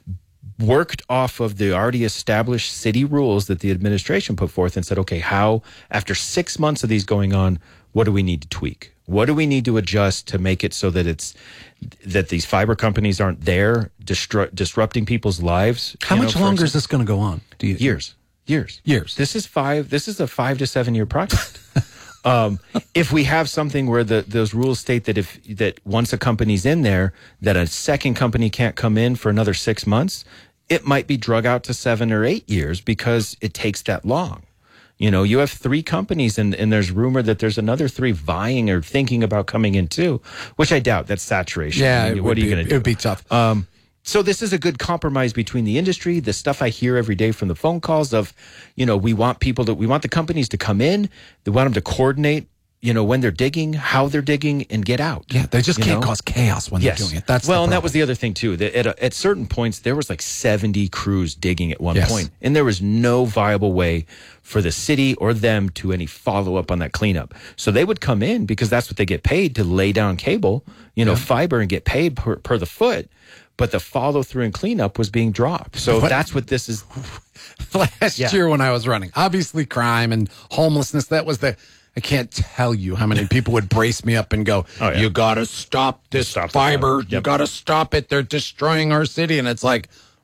S12: Worked off of the already established city rules that the administration put forth and said, okay, how, after six months of these going on, what do we need to tweak? What do we need to adjust to make it so that it's, that these fiber companies aren't there distru- disrupting people's lives?
S15: how
S12: You
S15: much
S12: know, for
S15: longer is
S12: example-
S15: this going to go on? Do you
S12: Years. Years.
S15: Years.
S12: This is five, this is a five to seven year project. Um, if we have something where the those rules state that if that once a company's in there, that a second company can't come in for another six months, it might be drug out to seven or eight years because it takes that long. You know, you have three companies, and, and there's rumor that there's another three vying or thinking about coming in too, which I doubt. That's saturation.
S15: Yeah,
S12: I mean,
S15: it
S12: what
S15: would
S12: are you
S15: be-
S12: going to do?
S15: it would be tough.
S12: Um, so this is a good compromise between the industry, the stuff I hear every day from the phone calls of, you know, we want people to, we want the companies to come in, they want them to coordinate, you know, when they're digging, how they're digging, and get out.
S15: Yeah, they just
S12: you
S15: can't
S12: know?
S15: cause chaos when
S12: Yes.
S15: they're doing it. That's
S12: well,
S15: the
S12: and that
S15: problem.
S12: was the other thing too. That at, a, at certain points, there was like seventy crews digging at one
S15: Yes.
S12: point, and there was no viable way for the city or them to any follow up on that cleanup. So they would come in because that's what they get paid to lay down cable, you know, fiber, and get paid per, per the foot. But the follow through and cleanup was being dropped. So
S15: What?
S12: that's what this is.
S15: last
S12: Yeah.
S15: year when I was running. Obviously, crime and homelessness. That was the. I can't tell you how many people would brace me up and go,
S12: Oh, yeah.
S15: "You got to stop this
S12: Stop the
S15: fiber.
S12: fiber.
S15: You
S12: Yep.
S15: got to stop it. They're destroying our city." And it's like,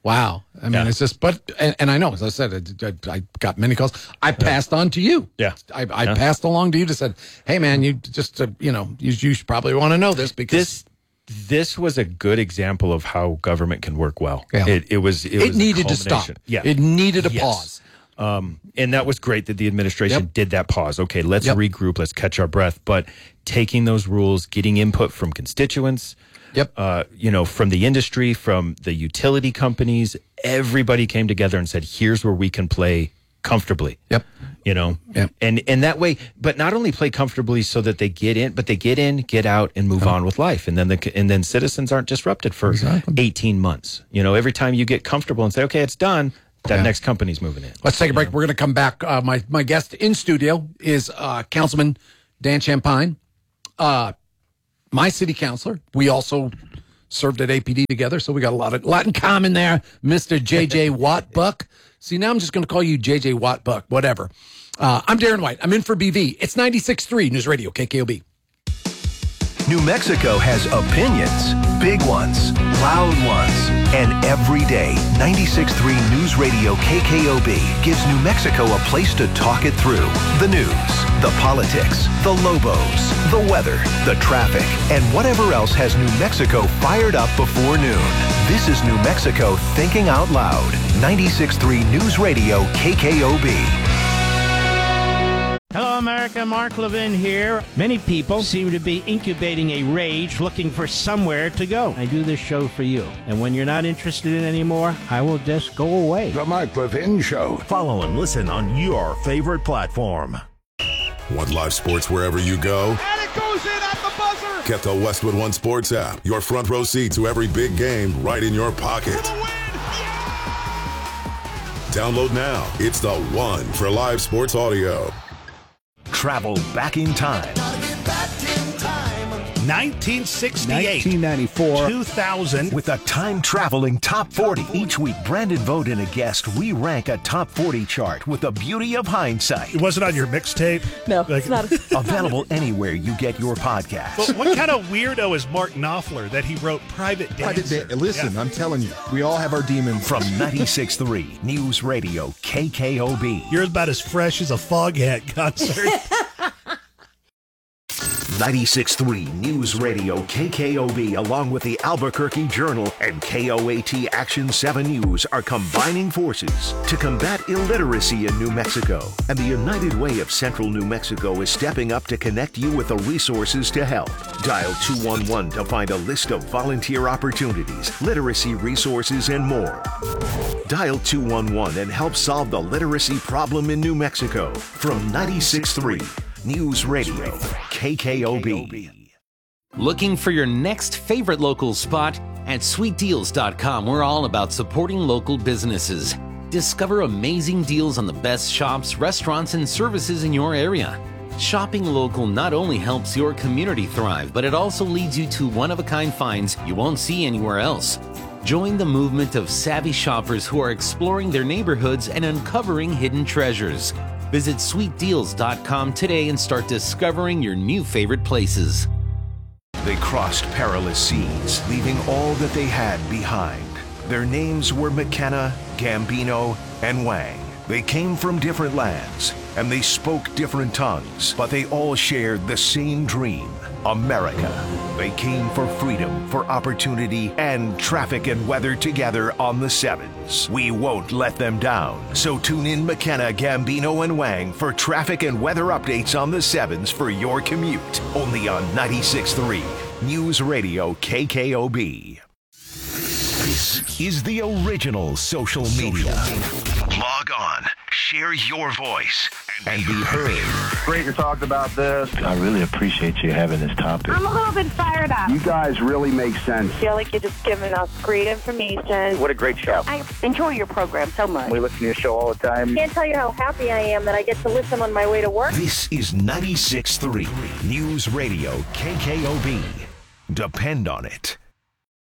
S15: Wow. I mean,
S12: Yeah.
S15: it's just, but, and, and I know, as I said, I, I, I got many calls. I passed on to you.
S12: Yeah.
S15: I, I
S12: Yeah.
S15: passed along to you to said, hey, man, you just, uh, you know, you, you should probably want to know this because.
S12: This this was a good example of how government can work well.
S15: Yeah.
S12: It, it was. It,
S15: It
S12: was a
S15: needed to stop.
S12: culmination. Yeah.
S15: It needed a
S12: Yes.
S15: pause.
S12: Um, and that was great that the administration
S15: Yep.
S12: did that pause. Okay, let's
S15: Yep.
S12: regroup. Let's catch our breath. But taking those rules, getting input from constituents,
S15: Yep.
S12: uh, you know, from the industry, from the utility companies, everybody came together and said, here's where we can play comfortably.
S15: Yep.
S12: You know,
S15: Yep.
S12: and and that way, but not only play comfortably so that they get in, but they get in, get out, and move on with life, and then the and then citizens aren't disrupted for
S15: Exactly.
S12: eighteen months. You know, every time you get comfortable and say, okay, it's done, that
S15: Yeah.
S12: next company's moving in.
S15: Let's take a break. We're going to come back. Uh, my, my guest in studio is uh, Councilman Dan Champagne, uh, my city councilor. We also served at A P D together, so we got a lot of lot in common there. Mister J J Watt Buck. See, now I'm just going to call you J J Watt Buck, whatever. Uh, I'm Darren White. I'm in for B V. It's ninety-six point three News Radio, K K O B.
S1: New Mexico has opinions, big ones, loud ones, and every day, ninety-six point three News Radio K K O B gives New Mexico a place to talk it through. The news, the politics, the Lobos, the weather, the traffic, and whatever else has New Mexico fired up before noon. This is New Mexico Thinking Out Loud. ninety-six point three News Radio K K O B.
S17: Hello, America. Mark Levin here. Many people seem to be incubating a rage looking for somewhere to go. I do this show for you. And when you're not interested in it anymore, I will just go away.
S18: The Mark Levin Show.
S19: Follow and listen on your favorite platform.
S21: Want live sports wherever you go?
S22: And it goes in at the buzzer.
S21: Get the Westwood One Sports app. Your front row seat to every big game right in your pocket. Download now. It's the one for live sports audio.
S1: Travel back in time.
S19: nineteen sixty-eight.
S18: nineteen ninety-four.
S19: two thousand.
S1: With a time-traveling top forty. Each week, Brandon Vogt and a guest, we rank a top forty chart with the beauty of hindsight.
S19: It wasn't on your mixtape?
S3: No,
S19: Like-
S3: it's not.
S1: Available anywhere you get your podcast.
S19: But what kind of weirdo is Mark Knopfler that he wrote Private
S18: Private
S19: Dancer?
S18: da- Listen,
S19: Yeah.
S18: I'm telling you, we all have our demons.
S1: From ninety-six point three News Radio K K O B.
S19: You're about as fresh as a Foghat concert.
S1: ninety-six point three News Radio K K O B, along with the Albuquerque Journal and K O A T Action seven News, are combining forces to combat illiteracy in New Mexico. And the United Way of Central New Mexico is stepping up to connect you with the resources to help. Dial two one one to find a list of volunteer opportunities, literacy resources, and more. Dial two one one and help solve the literacy problem in New Mexico. From ninety-six point three News Radio K K O B.
S23: Looking for your next favorite local spot? At sweet deals dot com, we're all about supporting local businesses. Discover amazing deals on the best shops, restaurants, and services in your area. Shopping local not only helps your community thrive, but it also leads you to one-of-a-kind finds you won't see anywhere else. Join the movement of savvy shoppers who are exploring their neighborhoods and uncovering hidden treasures. Visit sweet deals dot com today and start discovering your new favorite places.
S1: They crossed perilous seas, leaving all that they had behind. Their names were McKenna, Gambino, and Wang. They came from different lands, and they spoke different tongues, but they all shared the same dream, America. They came for freedom, for opportunity, and traffic and weather together on the sevens. We won't let them down. So tune in McKenna, Gambino, and Wang for traffic and weather updates on the sevens for your commute. Only on ninety-six point three News Radio K K O B. This is the original social media. Log on, share your voice, and be heard.
S27: Great you talked about this. I really appreciate you having this topic.
S20: I'm a little bit fired up.
S27: You guys really make sense.
S20: I feel like you're just giving us great information.
S27: What a great show.
S20: I enjoy your program so much.
S27: We listen to your show all the time.
S20: Can't tell you how happy I am that I get to listen on my way to work.
S1: This is ninety-six point three News Radio K K O B. Depend on it.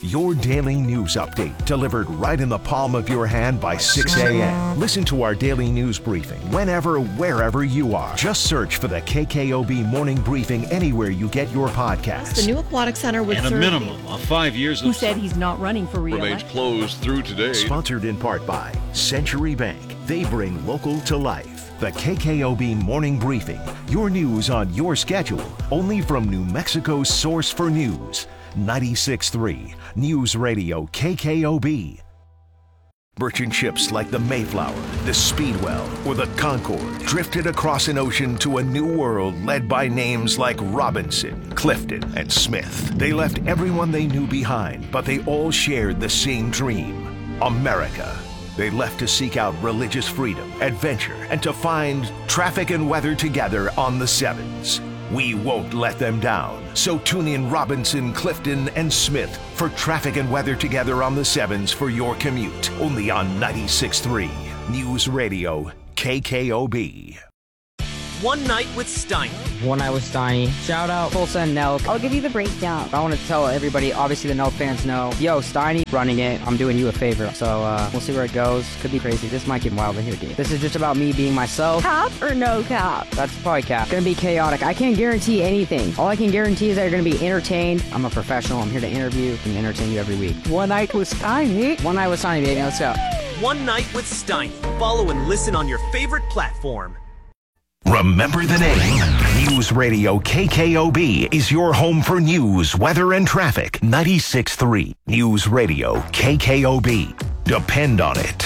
S1: Your daily news update delivered right in the palm of your hand by six a.m. Listen to our daily news briefing whenever, wherever you are. Just search for the K K O B Morning Briefing anywhere you get your podcasts.
S3: The new Aquatic Center would
S2: And a
S3: serve
S2: minimum of five years
S11: Who
S2: of
S11: said he's not running for
S2: remains
S11: re-election.
S2: closed through today.
S1: Sponsored in part by Century Bank. They bring local to life. The K K O B Morning Briefing. Your news on your schedule. Only from New Mexico's source for news. ninety-six point three News Radio K K O B. Merchant ships like the Mayflower, the Speedwell, or the Concorde drifted across an ocean to a new world led by names like Robinson, Clifton, and Smith. They left everyone they knew behind, but they all shared the same dream: America. They left to seek out religious freedom, adventure, and to find traffic and weather together on the Sevens. We won't let them down. So tune in Robinson, Clifton, and Smith for traffic and weather together on the Sevens for your commute. Only on ninety-six point three News Radio K K O B.
S7: One Night with Steiny.
S8: One Night with Steiny. Shout out Tulsa and Nelk.
S10: I'll give you the breakdown.
S8: I want to tell everybody, obviously the Nelk fans know, yo, Steiny running it. I'm doing you a favor. So uh, we'll see where it goes. Could be crazy. This might get wild in here, dude. This is just about me being myself.
S10: Cap or no cap?
S8: That's probably cap. Gonna be chaotic. I can't guarantee anything. All I can guarantee is that you're gonna be entertained. I'm a professional. I'm here to interview and entertain you every week.
S10: One Night with Steiny.
S8: One Night with Steiny, baby. Let's go.
S7: One Night with Steiny. Follow and listen on your favorite platform.
S1: Remember the name. News Radio K K O B is your home for news, weather, and traffic. ninety-six point three News Radio K K O B. Depend on it.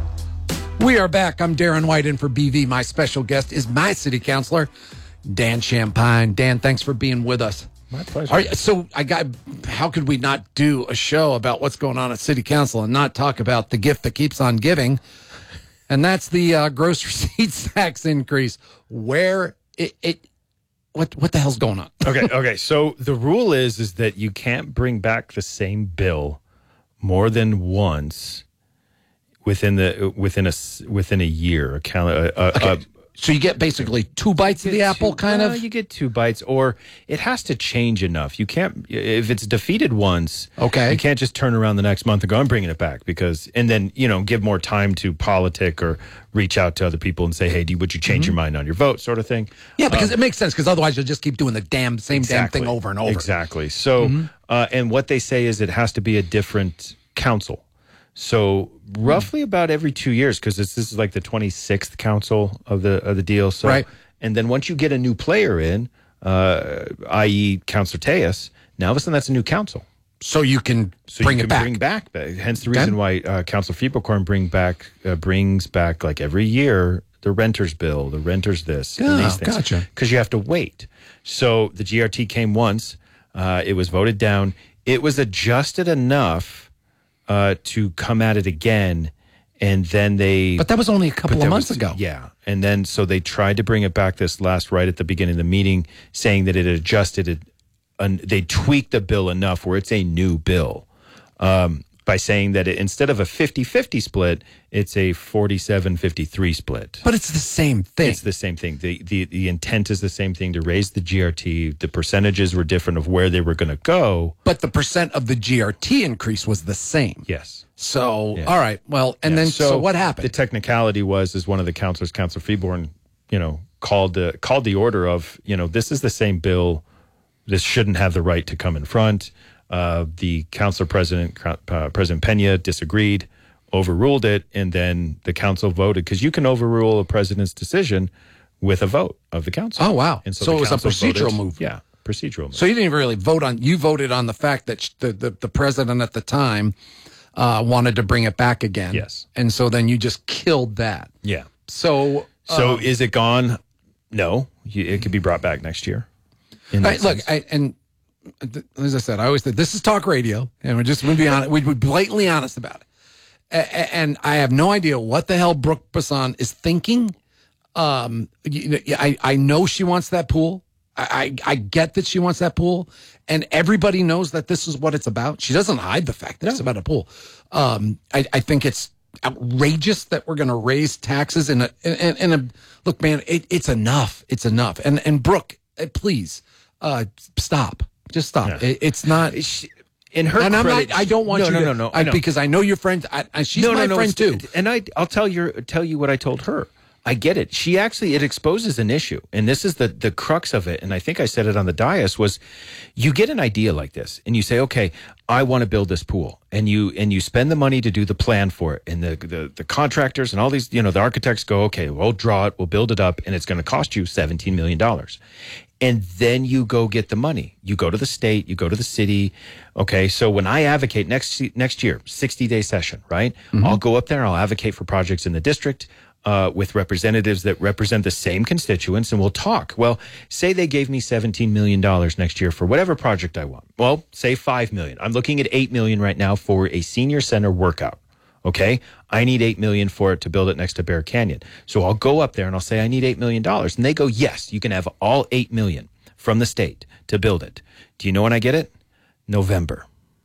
S15: We are back. I'm Darren White in for B V. My special guest is my city councilor, Dan Champagne. Dan, thanks for being with us.
S12: My pleasure.
S15: Are, so I got, how could we not do a show about what's going on at city council and not talk about the gift that keeps on giving? And that's the uh, gross receipts tax increase. Where it, it, what, what the hell's going on?
S12: okay, okay. So the rule is is that you can't bring back the same bill more than once within the within a within a year. A cal- a, a,
S15: okay.
S12: a,
S15: So you get basically two bites of the apple,
S12: two,
S15: kind
S12: well,
S15: of?
S12: You get two bites, or it has to change enough. You can't, if it's defeated once,
S15: okay,
S12: you can't just turn around the next month and go, I'm bringing it back, because, and then, you know, give more time to politic or reach out to other people and say, hey, do, would you change mm-hmm. your mind on your vote, sort of thing.
S15: Yeah, because
S12: um,
S15: it makes sense, because otherwise you'll just keep doing the damn same
S12: exactly,
S15: damn thing over and over.
S12: Exactly. So, mm-hmm. uh, and what they say is it has to be a different council. So roughly about every two years, because this, this is like the twenty-sixth council of the of the deal. So,
S15: right.
S12: And then once you get a new player in, uh, that is. Councilor Tejas, now all of a sudden that's a new council.
S15: So you can
S12: so
S15: bring
S12: you
S15: it
S12: can
S15: back.
S12: Bring back. Hence the reason okay. why uh, Councilor Fieberkorn bring back uh, brings back like every year the renters bill, the renters this,
S15: oh,
S12: and these things.
S15: Gotcha.
S12: Because you have to wait. So the G R T came once. Uh, it was voted down. It was adjusted enough Uh, to come at it again, and then they...
S15: But that was only a couple of months
S12: was,
S15: ago.
S12: Yeah, and then so they tried to bring it back this last, right at the beginning of the meeting, saying that it had adjusted it, and they tweaked the bill enough where it's a new bill, um, by saying that it, instead of a fifty-fifty split, it's a forty-seven fifty-three split.
S15: But it's the same thing.
S12: It's the same thing. The, the, the intent is the same thing, to raise the G R T. The percentages were different of where they were going to go.
S15: But the percent of the G R T increase was the same.
S12: Yes.
S15: So,
S12: yeah.
S15: all right. Well, and yeah. then, so, so what happened?
S12: The technicality was, is one of the councilors, Councilor Fieborn, you know, called the, called the order of, you know, this is the same bill. This shouldn't have the right to come in front. Uh, the council president, uh, President Pena, disagreed, overruled it, and then the council voted, because you can overrule a president's decision with a vote of the council.
S15: Oh, wow.
S12: And so,
S15: so
S12: the
S15: it was a procedural
S12: voted,
S15: move.
S12: Yeah, procedural move.
S15: So you didn't even really vote on, you voted on the fact that the, the, the president at the time uh, wanted to bring it back again.
S12: Yes.
S15: And so then you just killed that.
S12: Yeah.
S15: So.
S12: So
S15: um,
S12: is it gone? No. It could be brought back next year.
S15: I, look, I, and as I said, I always said this is talk radio, and we're just going to be honest. We'd be blatantly honest about it. A- and I have no idea what the hell Brooke Bassan is thinking. Um, you know, I I know she wants that pool. I, I I get that she wants that pool, and everybody knows that this is what it's about. She doesn't hide the fact that no. it's about a pool. Um, I, I think it's outrageous that we're going to raise taxes in a in, in a look, man. It, it's enough. It's enough. And and Brooke, please, uh, stop. Just stop.
S12: Yeah.
S15: It, it's not.
S12: She, In her
S15: and I'm
S12: credit,
S15: not, I don't want
S12: no,
S15: you
S12: no,
S15: to,
S12: no, no,
S15: I,
S12: I know.
S15: because I know your friend. I, I, she's
S12: no,
S15: my
S12: no, no,
S15: friend too.
S12: And I, I'll tell you, tell you what I told her. I get it. She actually, it exposes an issue. And this is the, the crux of it. And I think I said it on the dais was you get an idea like this and you say, okay, I want to build this pool. And you, and you spend the money to do the plan for it. And the, the, the contractors and all these, you know, the architects go, okay, we'll draw it, we'll build it up, and it's going to cost you seventeen million dollars. And then you go get the money. You go to the state, you go to the city. Okay, so when I advocate next next year, sixty-day session, right? Mm-hmm. I'll go up there, I'll advocate for projects in the district uh, with representatives that represent the same constituents, and we'll talk. Well, say they gave me seventeen million dollars next year for whatever project I want. Well, say five million dollars. I'm looking at eight million dollars right now for a senior center workout. Okay, I need eight million dollars for it to build it next to Bear Canyon. So I'll go up there and I'll say, I need eight million dollars. And they go, yes, you can have all eight million dollars from the state to build it. Do you know when I get it? November.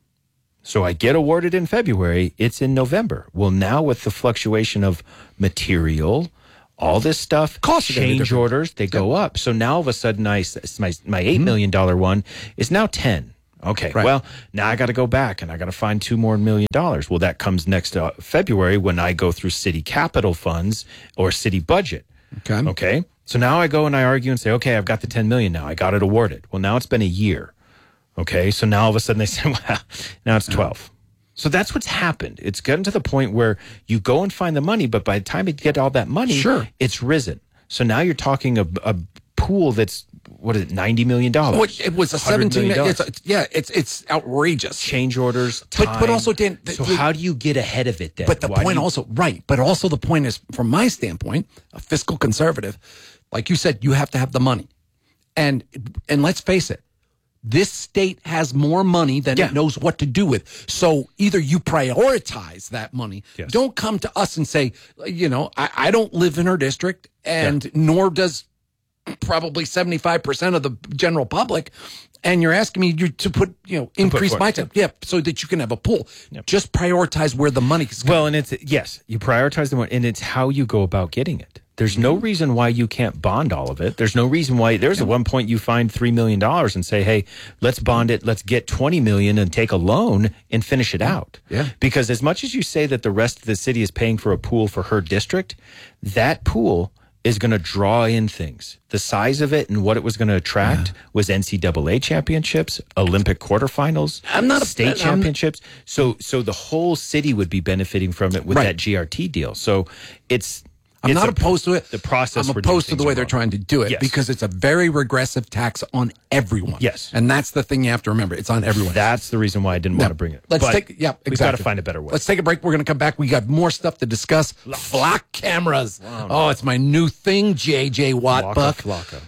S12: So I get awarded in February. It's in November. Well, now with the fluctuation of material, all this stuff,
S15: Costs
S12: change orders, they go up. So now all of a sudden, I, my, my eight million dollars one is now ten. Okay,
S15: Right.
S12: well, now I got to go back and I got to find two more million dollars. Well, that comes next uh, February when I go through city capital funds or city budget.
S15: Okay.
S12: Okay. So now I go and I argue and say, okay, I've got the ten million now. I got it awarded. Well, now it's been a year. Okay. So now all of a sudden they say, well, now it's twelve. So that's what's happened. It's gotten to the point where you go and find the money, but by the time you get all that money,
S15: Sure.
S12: it's risen. So now you're talking a, a pool that's, what is it, ninety million dollars?
S15: Oh, it, it was a seventeen. It's, it's, yeah, it's it's outrageous.
S12: Change orders, time.
S15: But but also, Dan. The,
S12: so
S15: the,
S12: how do you get ahead of it then?
S15: But the
S12: Why do
S15: point
S12: you-
S15: also, right? But also the point is, from my standpoint, a fiscal conservative, like you said, you have to have the money, and and let's face it, this state has more money than
S12: Yeah.
S15: it knows what to do with. So either you prioritize that money.
S12: Yes.
S15: Don't come to us and say, you know, I, I don't live in her district, and
S12: Yeah.
S15: nor does probably seventy-five percent of the general public, and you're asking me you to put, you know, increase
S12: forth,
S15: my time. Yeah, so that you can have a pool. Just prioritize where the money's going.
S12: Well, and it's, yes, you prioritize the one, and it's how you go about getting it. There's no reason why you can't bond all of it. There's no reason why there's at one point you find three million dollars and say, hey, let's bond it. Let's get twenty million dollars and take a loan and finish it out.
S15: Yeah.
S12: Because as much as you say that the rest of the city is paying for a pool for her district, that pool is going to draw in things. The size of it and what it was going to attract was N C double A championships, Olympic quarterfinals,
S15: I'm not a-
S12: state
S15: I'm-
S12: championships. So, so the whole city would be benefiting from it with
S15: Right.
S12: that G R T deal. So it's,
S15: I'm
S12: it's
S15: not
S12: a-
S15: opposed to it.
S12: The process.
S15: I'm
S12: we're doing
S15: opposed to the
S12: things
S15: way they're
S12: wrong.
S15: trying to do it
S12: Yes.
S15: because it's a very regressive tax on everyone.
S12: Yes.
S15: And that's the thing you have to remember. It's on everyone.
S12: That's the reason why I didn't
S15: Now,
S12: want to bring it.
S15: Let's
S12: But
S15: take, yeah, exactly.
S12: We've got to find a better way.
S15: Let's take a break. We're going to come back. We got more stuff to discuss. Flock cameras. Oh, it's my new thing, J J Watt Buck.
S12: Flocka.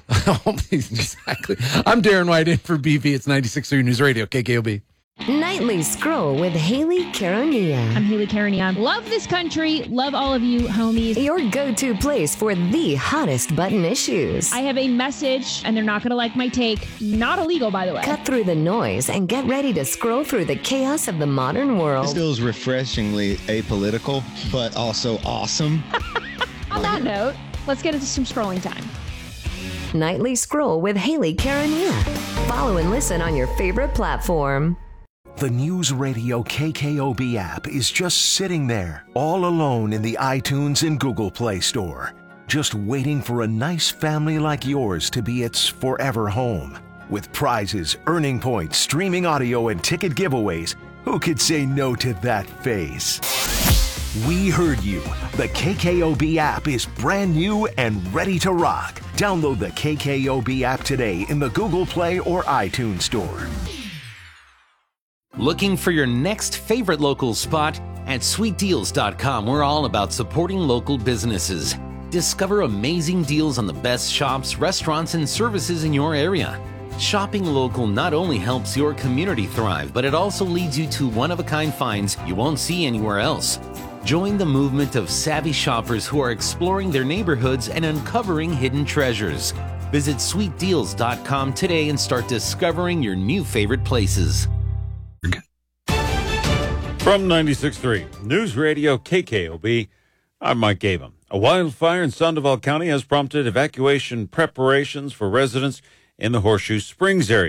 S15: Exactly. I'm Darren White in for B V. It's ninety-six point three News Radio, K K O B.
S4: Nightly Scroll with Haley Carania.
S6: I'm Haley Carania. Love this country. Love all of you, homies.
S4: Your go-to place for the hottest button issues.
S6: I have a message, and they're not going to like my take. Not illegal, by the way.
S4: Cut through the noise and get ready to scroll through the chaos of the modern world.
S13: This feels refreshingly apolitical, but also awesome.
S6: On that note, let's get into some scrolling time.
S4: Nightly Scroll with Haley Carania. Follow and listen on your favorite platform.
S1: The News Radio K K O B app is just sitting there, all alone in the iTunes and Google Play Store, just waiting for a nice family like yours to be its forever home. With prizes, earning points, streaming audio, and ticket giveaways, who could say no to that face? We heard you. The K K O B app is brand new and ready to rock. Download the K K O B app today in the Google Play or iTunes Store.
S23: Looking for your next favorite local spot? At sweet deals dot com, we're all about supporting local businesses. Discover amazing deals on the best shops, restaurants, and services in your area. Shopping local not only helps your community thrive, but it also leads you to one-of-a-kind finds you won't see anywhere else. Join the movement of savvy shoppers who are exploring their neighborhoods and uncovering hidden treasures. Visit sweet deals dot com today and start discovering your new favorite places.
S2: From ninety-six point three News Radio K K O B, I'm Mike Gabum. A wildfire in Sandoval County has prompted evacuation preparations for residents in the Horseshoe Springs area.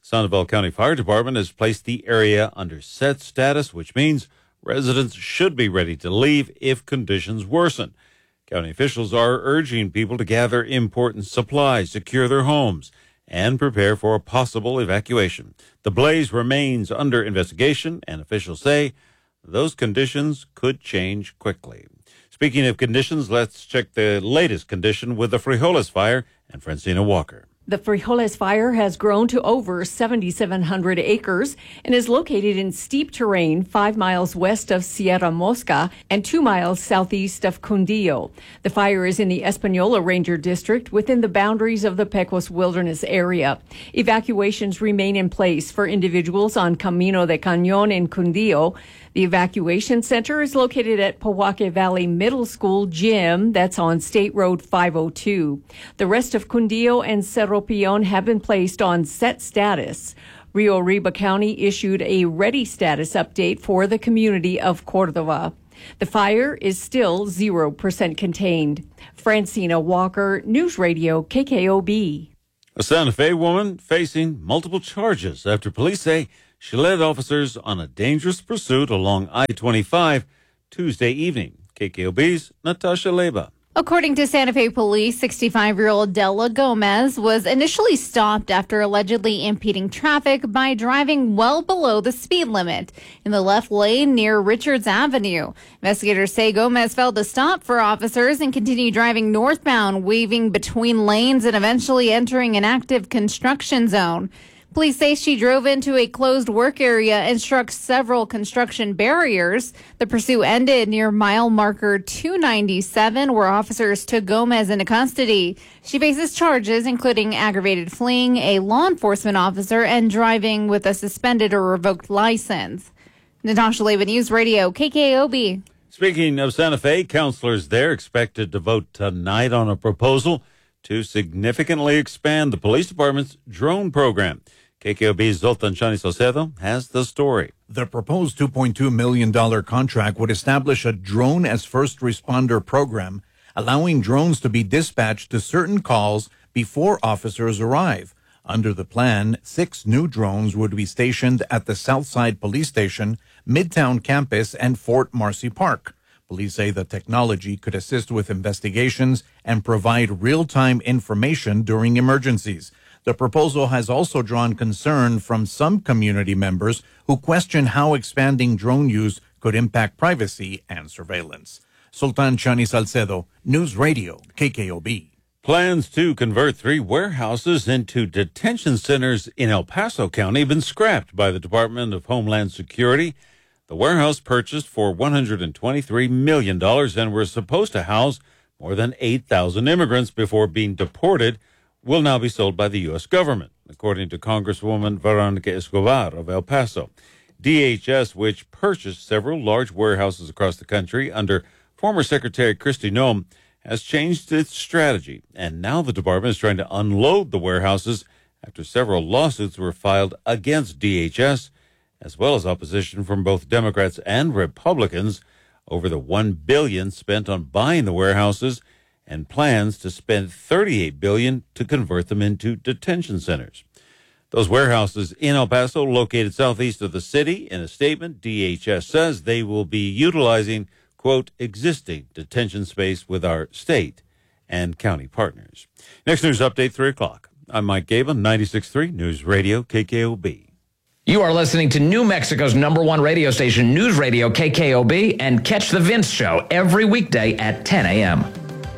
S2: Sandoval County Fire Department has placed the area under set status, which means residents should be ready to leave if conditions worsen. County officials are urging people to gather important supplies, secure their homes, and prepare for a possible evacuation. The blaze remains under investigation, and officials say those conditions could change quickly. Speaking of conditions, let's check the latest condition with the Frijoles fire and Francina Walker.
S11: The Frijoles fire has grown to over seventy-seven hundred acres and is located in steep terrain five miles west of Sierra Mosca and two miles southeast of Cundillo. The fire is in the Espanola Ranger District within the boundaries of the Pecos Wilderness area. Evacuations remain in place for individuals on Camino de Cañón in Cundillo. The evacuation center is located at Pojoaque Valley Middle School Gym, that's on State Road five oh two. The rest of Cundillo and Cerro Peon have been placed on set status. Rio Arriba County issued a ready status update for the community of Cordova. The fire is still zero percent contained. Francina Walker, News Radio K K O B.
S2: A Santa Fe woman facing multiple charges after police say she led officers on a dangerous pursuit along I twenty-five Tuesday evening. K K O B's Natasha Leba.
S5: According to Santa Fe police, sixty-five-year-old Della Gomez was initially stopped after allegedly impeding traffic by driving well below the speed limit in the left lane near Richards Avenue. Investigators say Gomez failed to stop for officers and continued driving northbound, weaving between lanes and eventually entering an active construction zone. Police say she drove into a closed work area and struck several construction barriers. The pursuit ended near mile marker two ninety-seven, where officers took Gomez into custody. She faces charges including aggravated fleeing a law enforcement officer and driving with a suspended or revoked license. Natasha Leva, News Radio, K K O B.
S2: Speaking of Santa Fe, counselors there expected to vote tonight on a proposal to significantly expand the police department's drone program. K K O B's Zoltan Chani Salcedo has the story.
S9: The proposed two point two million dollars contract would establish a drone as first responder program, allowing drones to be dispatched to certain calls before officers arrive. Under the plan, six new drones would be stationed at the Southside Police Station, Midtown Campus, and Fort Marcy Park. Police say the technology could assist with investigations and provide real-time information during emergencies. The proposal has also drawn concern from some community members who question how expanding drone use could impact privacy and surveillance. Sultan Chani Salcedo, News Radio, K K O B.
S2: Plans to convert three warehouses into detention centers in El Paso County have been scrapped by the Department of Homeland Security. The warehouse purchased for one hundred twenty-three million dollars and were supposed to house more than eight thousand immigrants before being deported, will now be sold by the U S government, according to Congresswoman Veronica Escobar of El Paso. D H S, which purchased several large warehouses across the country under former Secretary Kristi Noem, has changed its strategy, and now the department is trying to unload the warehouses after several lawsuits were filed against D H S, as well as opposition from both Democrats and Republicans over the one billion dollars spent on buying the warehouses and plans to spend thirty-eight billion dollars to convert them into detention centers. Those warehouses in El Paso, located southeast of the city, in a statement, D H S says they will be utilizing, quote, existing detention space with our state and county partners. Next news update, three o'clock. I'm Mike Gabon, ninety-six point three News Radio, K K O B.
S14: You are listening to New Mexico's number one radio station, News Radio K K O B, and catch The Vince Show every weekday at ten a.m.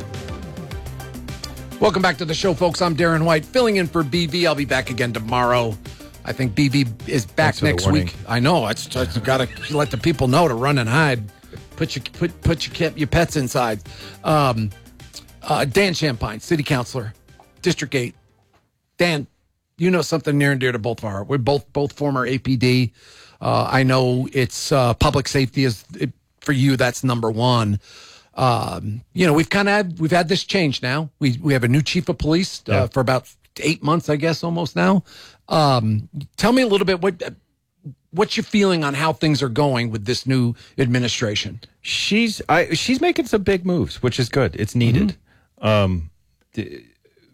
S15: Welcome back to the show, folks. I'm Darren White, filling in for B V. I'll be back again tomorrow. I think B V is back next week. I know. It's, it's got to let the people know to run and hide. Put your put put your kid, your pets inside. Um, uh, Dan Champagne, City Councilor, District eight. Dan, you know something near and dear to both of our. We're both both former A P D. Uh, I know it's uh, public safety is it, for you. That's number one. Um, you know, we've kind of had, we've had this change now. We we have a new chief of police uh, yeah. for about eight months, I guess, almost now. Um, tell me a little bit what what's your feeling on how things are going with this new administration.
S12: She's I she's making some big moves, which is good. It's needed. Mm-hmm. Um, th-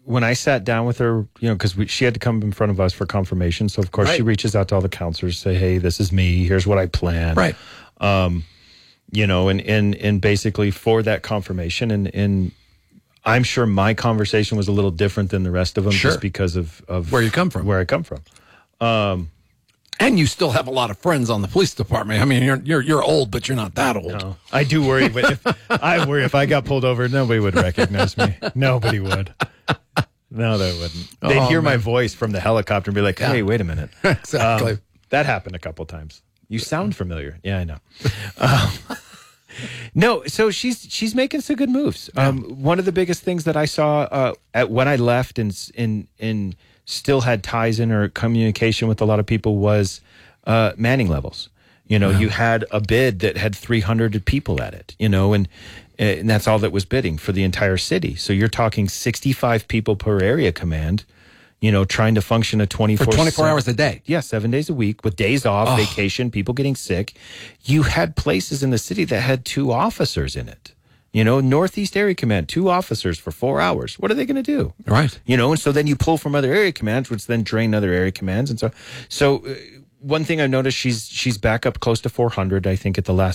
S12: when I sat down with her, you know, because she had to come in front of us for confirmation. So, of course,
S15: Right.
S12: she reaches out to all the counselors, say, hey, this is me. Here's what I plan.
S15: Right.
S12: Um, you know, and, and, and basically for that confirmation. And, and I'm sure my conversation was a little different than the rest of them
S15: Sure.
S12: just because of, of
S15: Where you come from.
S12: Where I come from. Um,
S15: And you still have a lot of friends on the police department. I mean, you're you're you're old, but you're not that old.
S12: No, I do worry. But if, I worry if I got pulled over, nobody would recognize me. Nobody would. No, they wouldn't. They'd
S15: Oh,
S12: hear my
S15: man.
S12: voice from the helicopter and be like, "Hey,
S15: Yeah.
S12: wait a minute."
S15: Exactly.
S12: Um, that happened a couple times. You sound familiar. Yeah, I know. Um, no, so she's she's making some good moves. Um, one of the biggest things that I saw uh, at when I left and in in still had ties in or communication with a lot of people was uh, manning levels. You know, you had a bid that had three hundred people at it, you know, and, and that's all that was bidding for the entire city. So you're talking sixty-five people per area command, you know, trying to function a twenty-four
S15: For twenty-four hours a day.
S12: Yeah, seven days a week with days off,
S15: Oh.
S12: vacation, people getting sick. You had places in the city that had two officers in it. You know, Northeast Area Command, two officers for four hours. What are they going to do?
S15: Right.
S12: You know, and so then you pull from other area commands, which then drain other area commands. And so, so uh, one thing I've noticed, she's she's back up close to four hundred, I think, at the last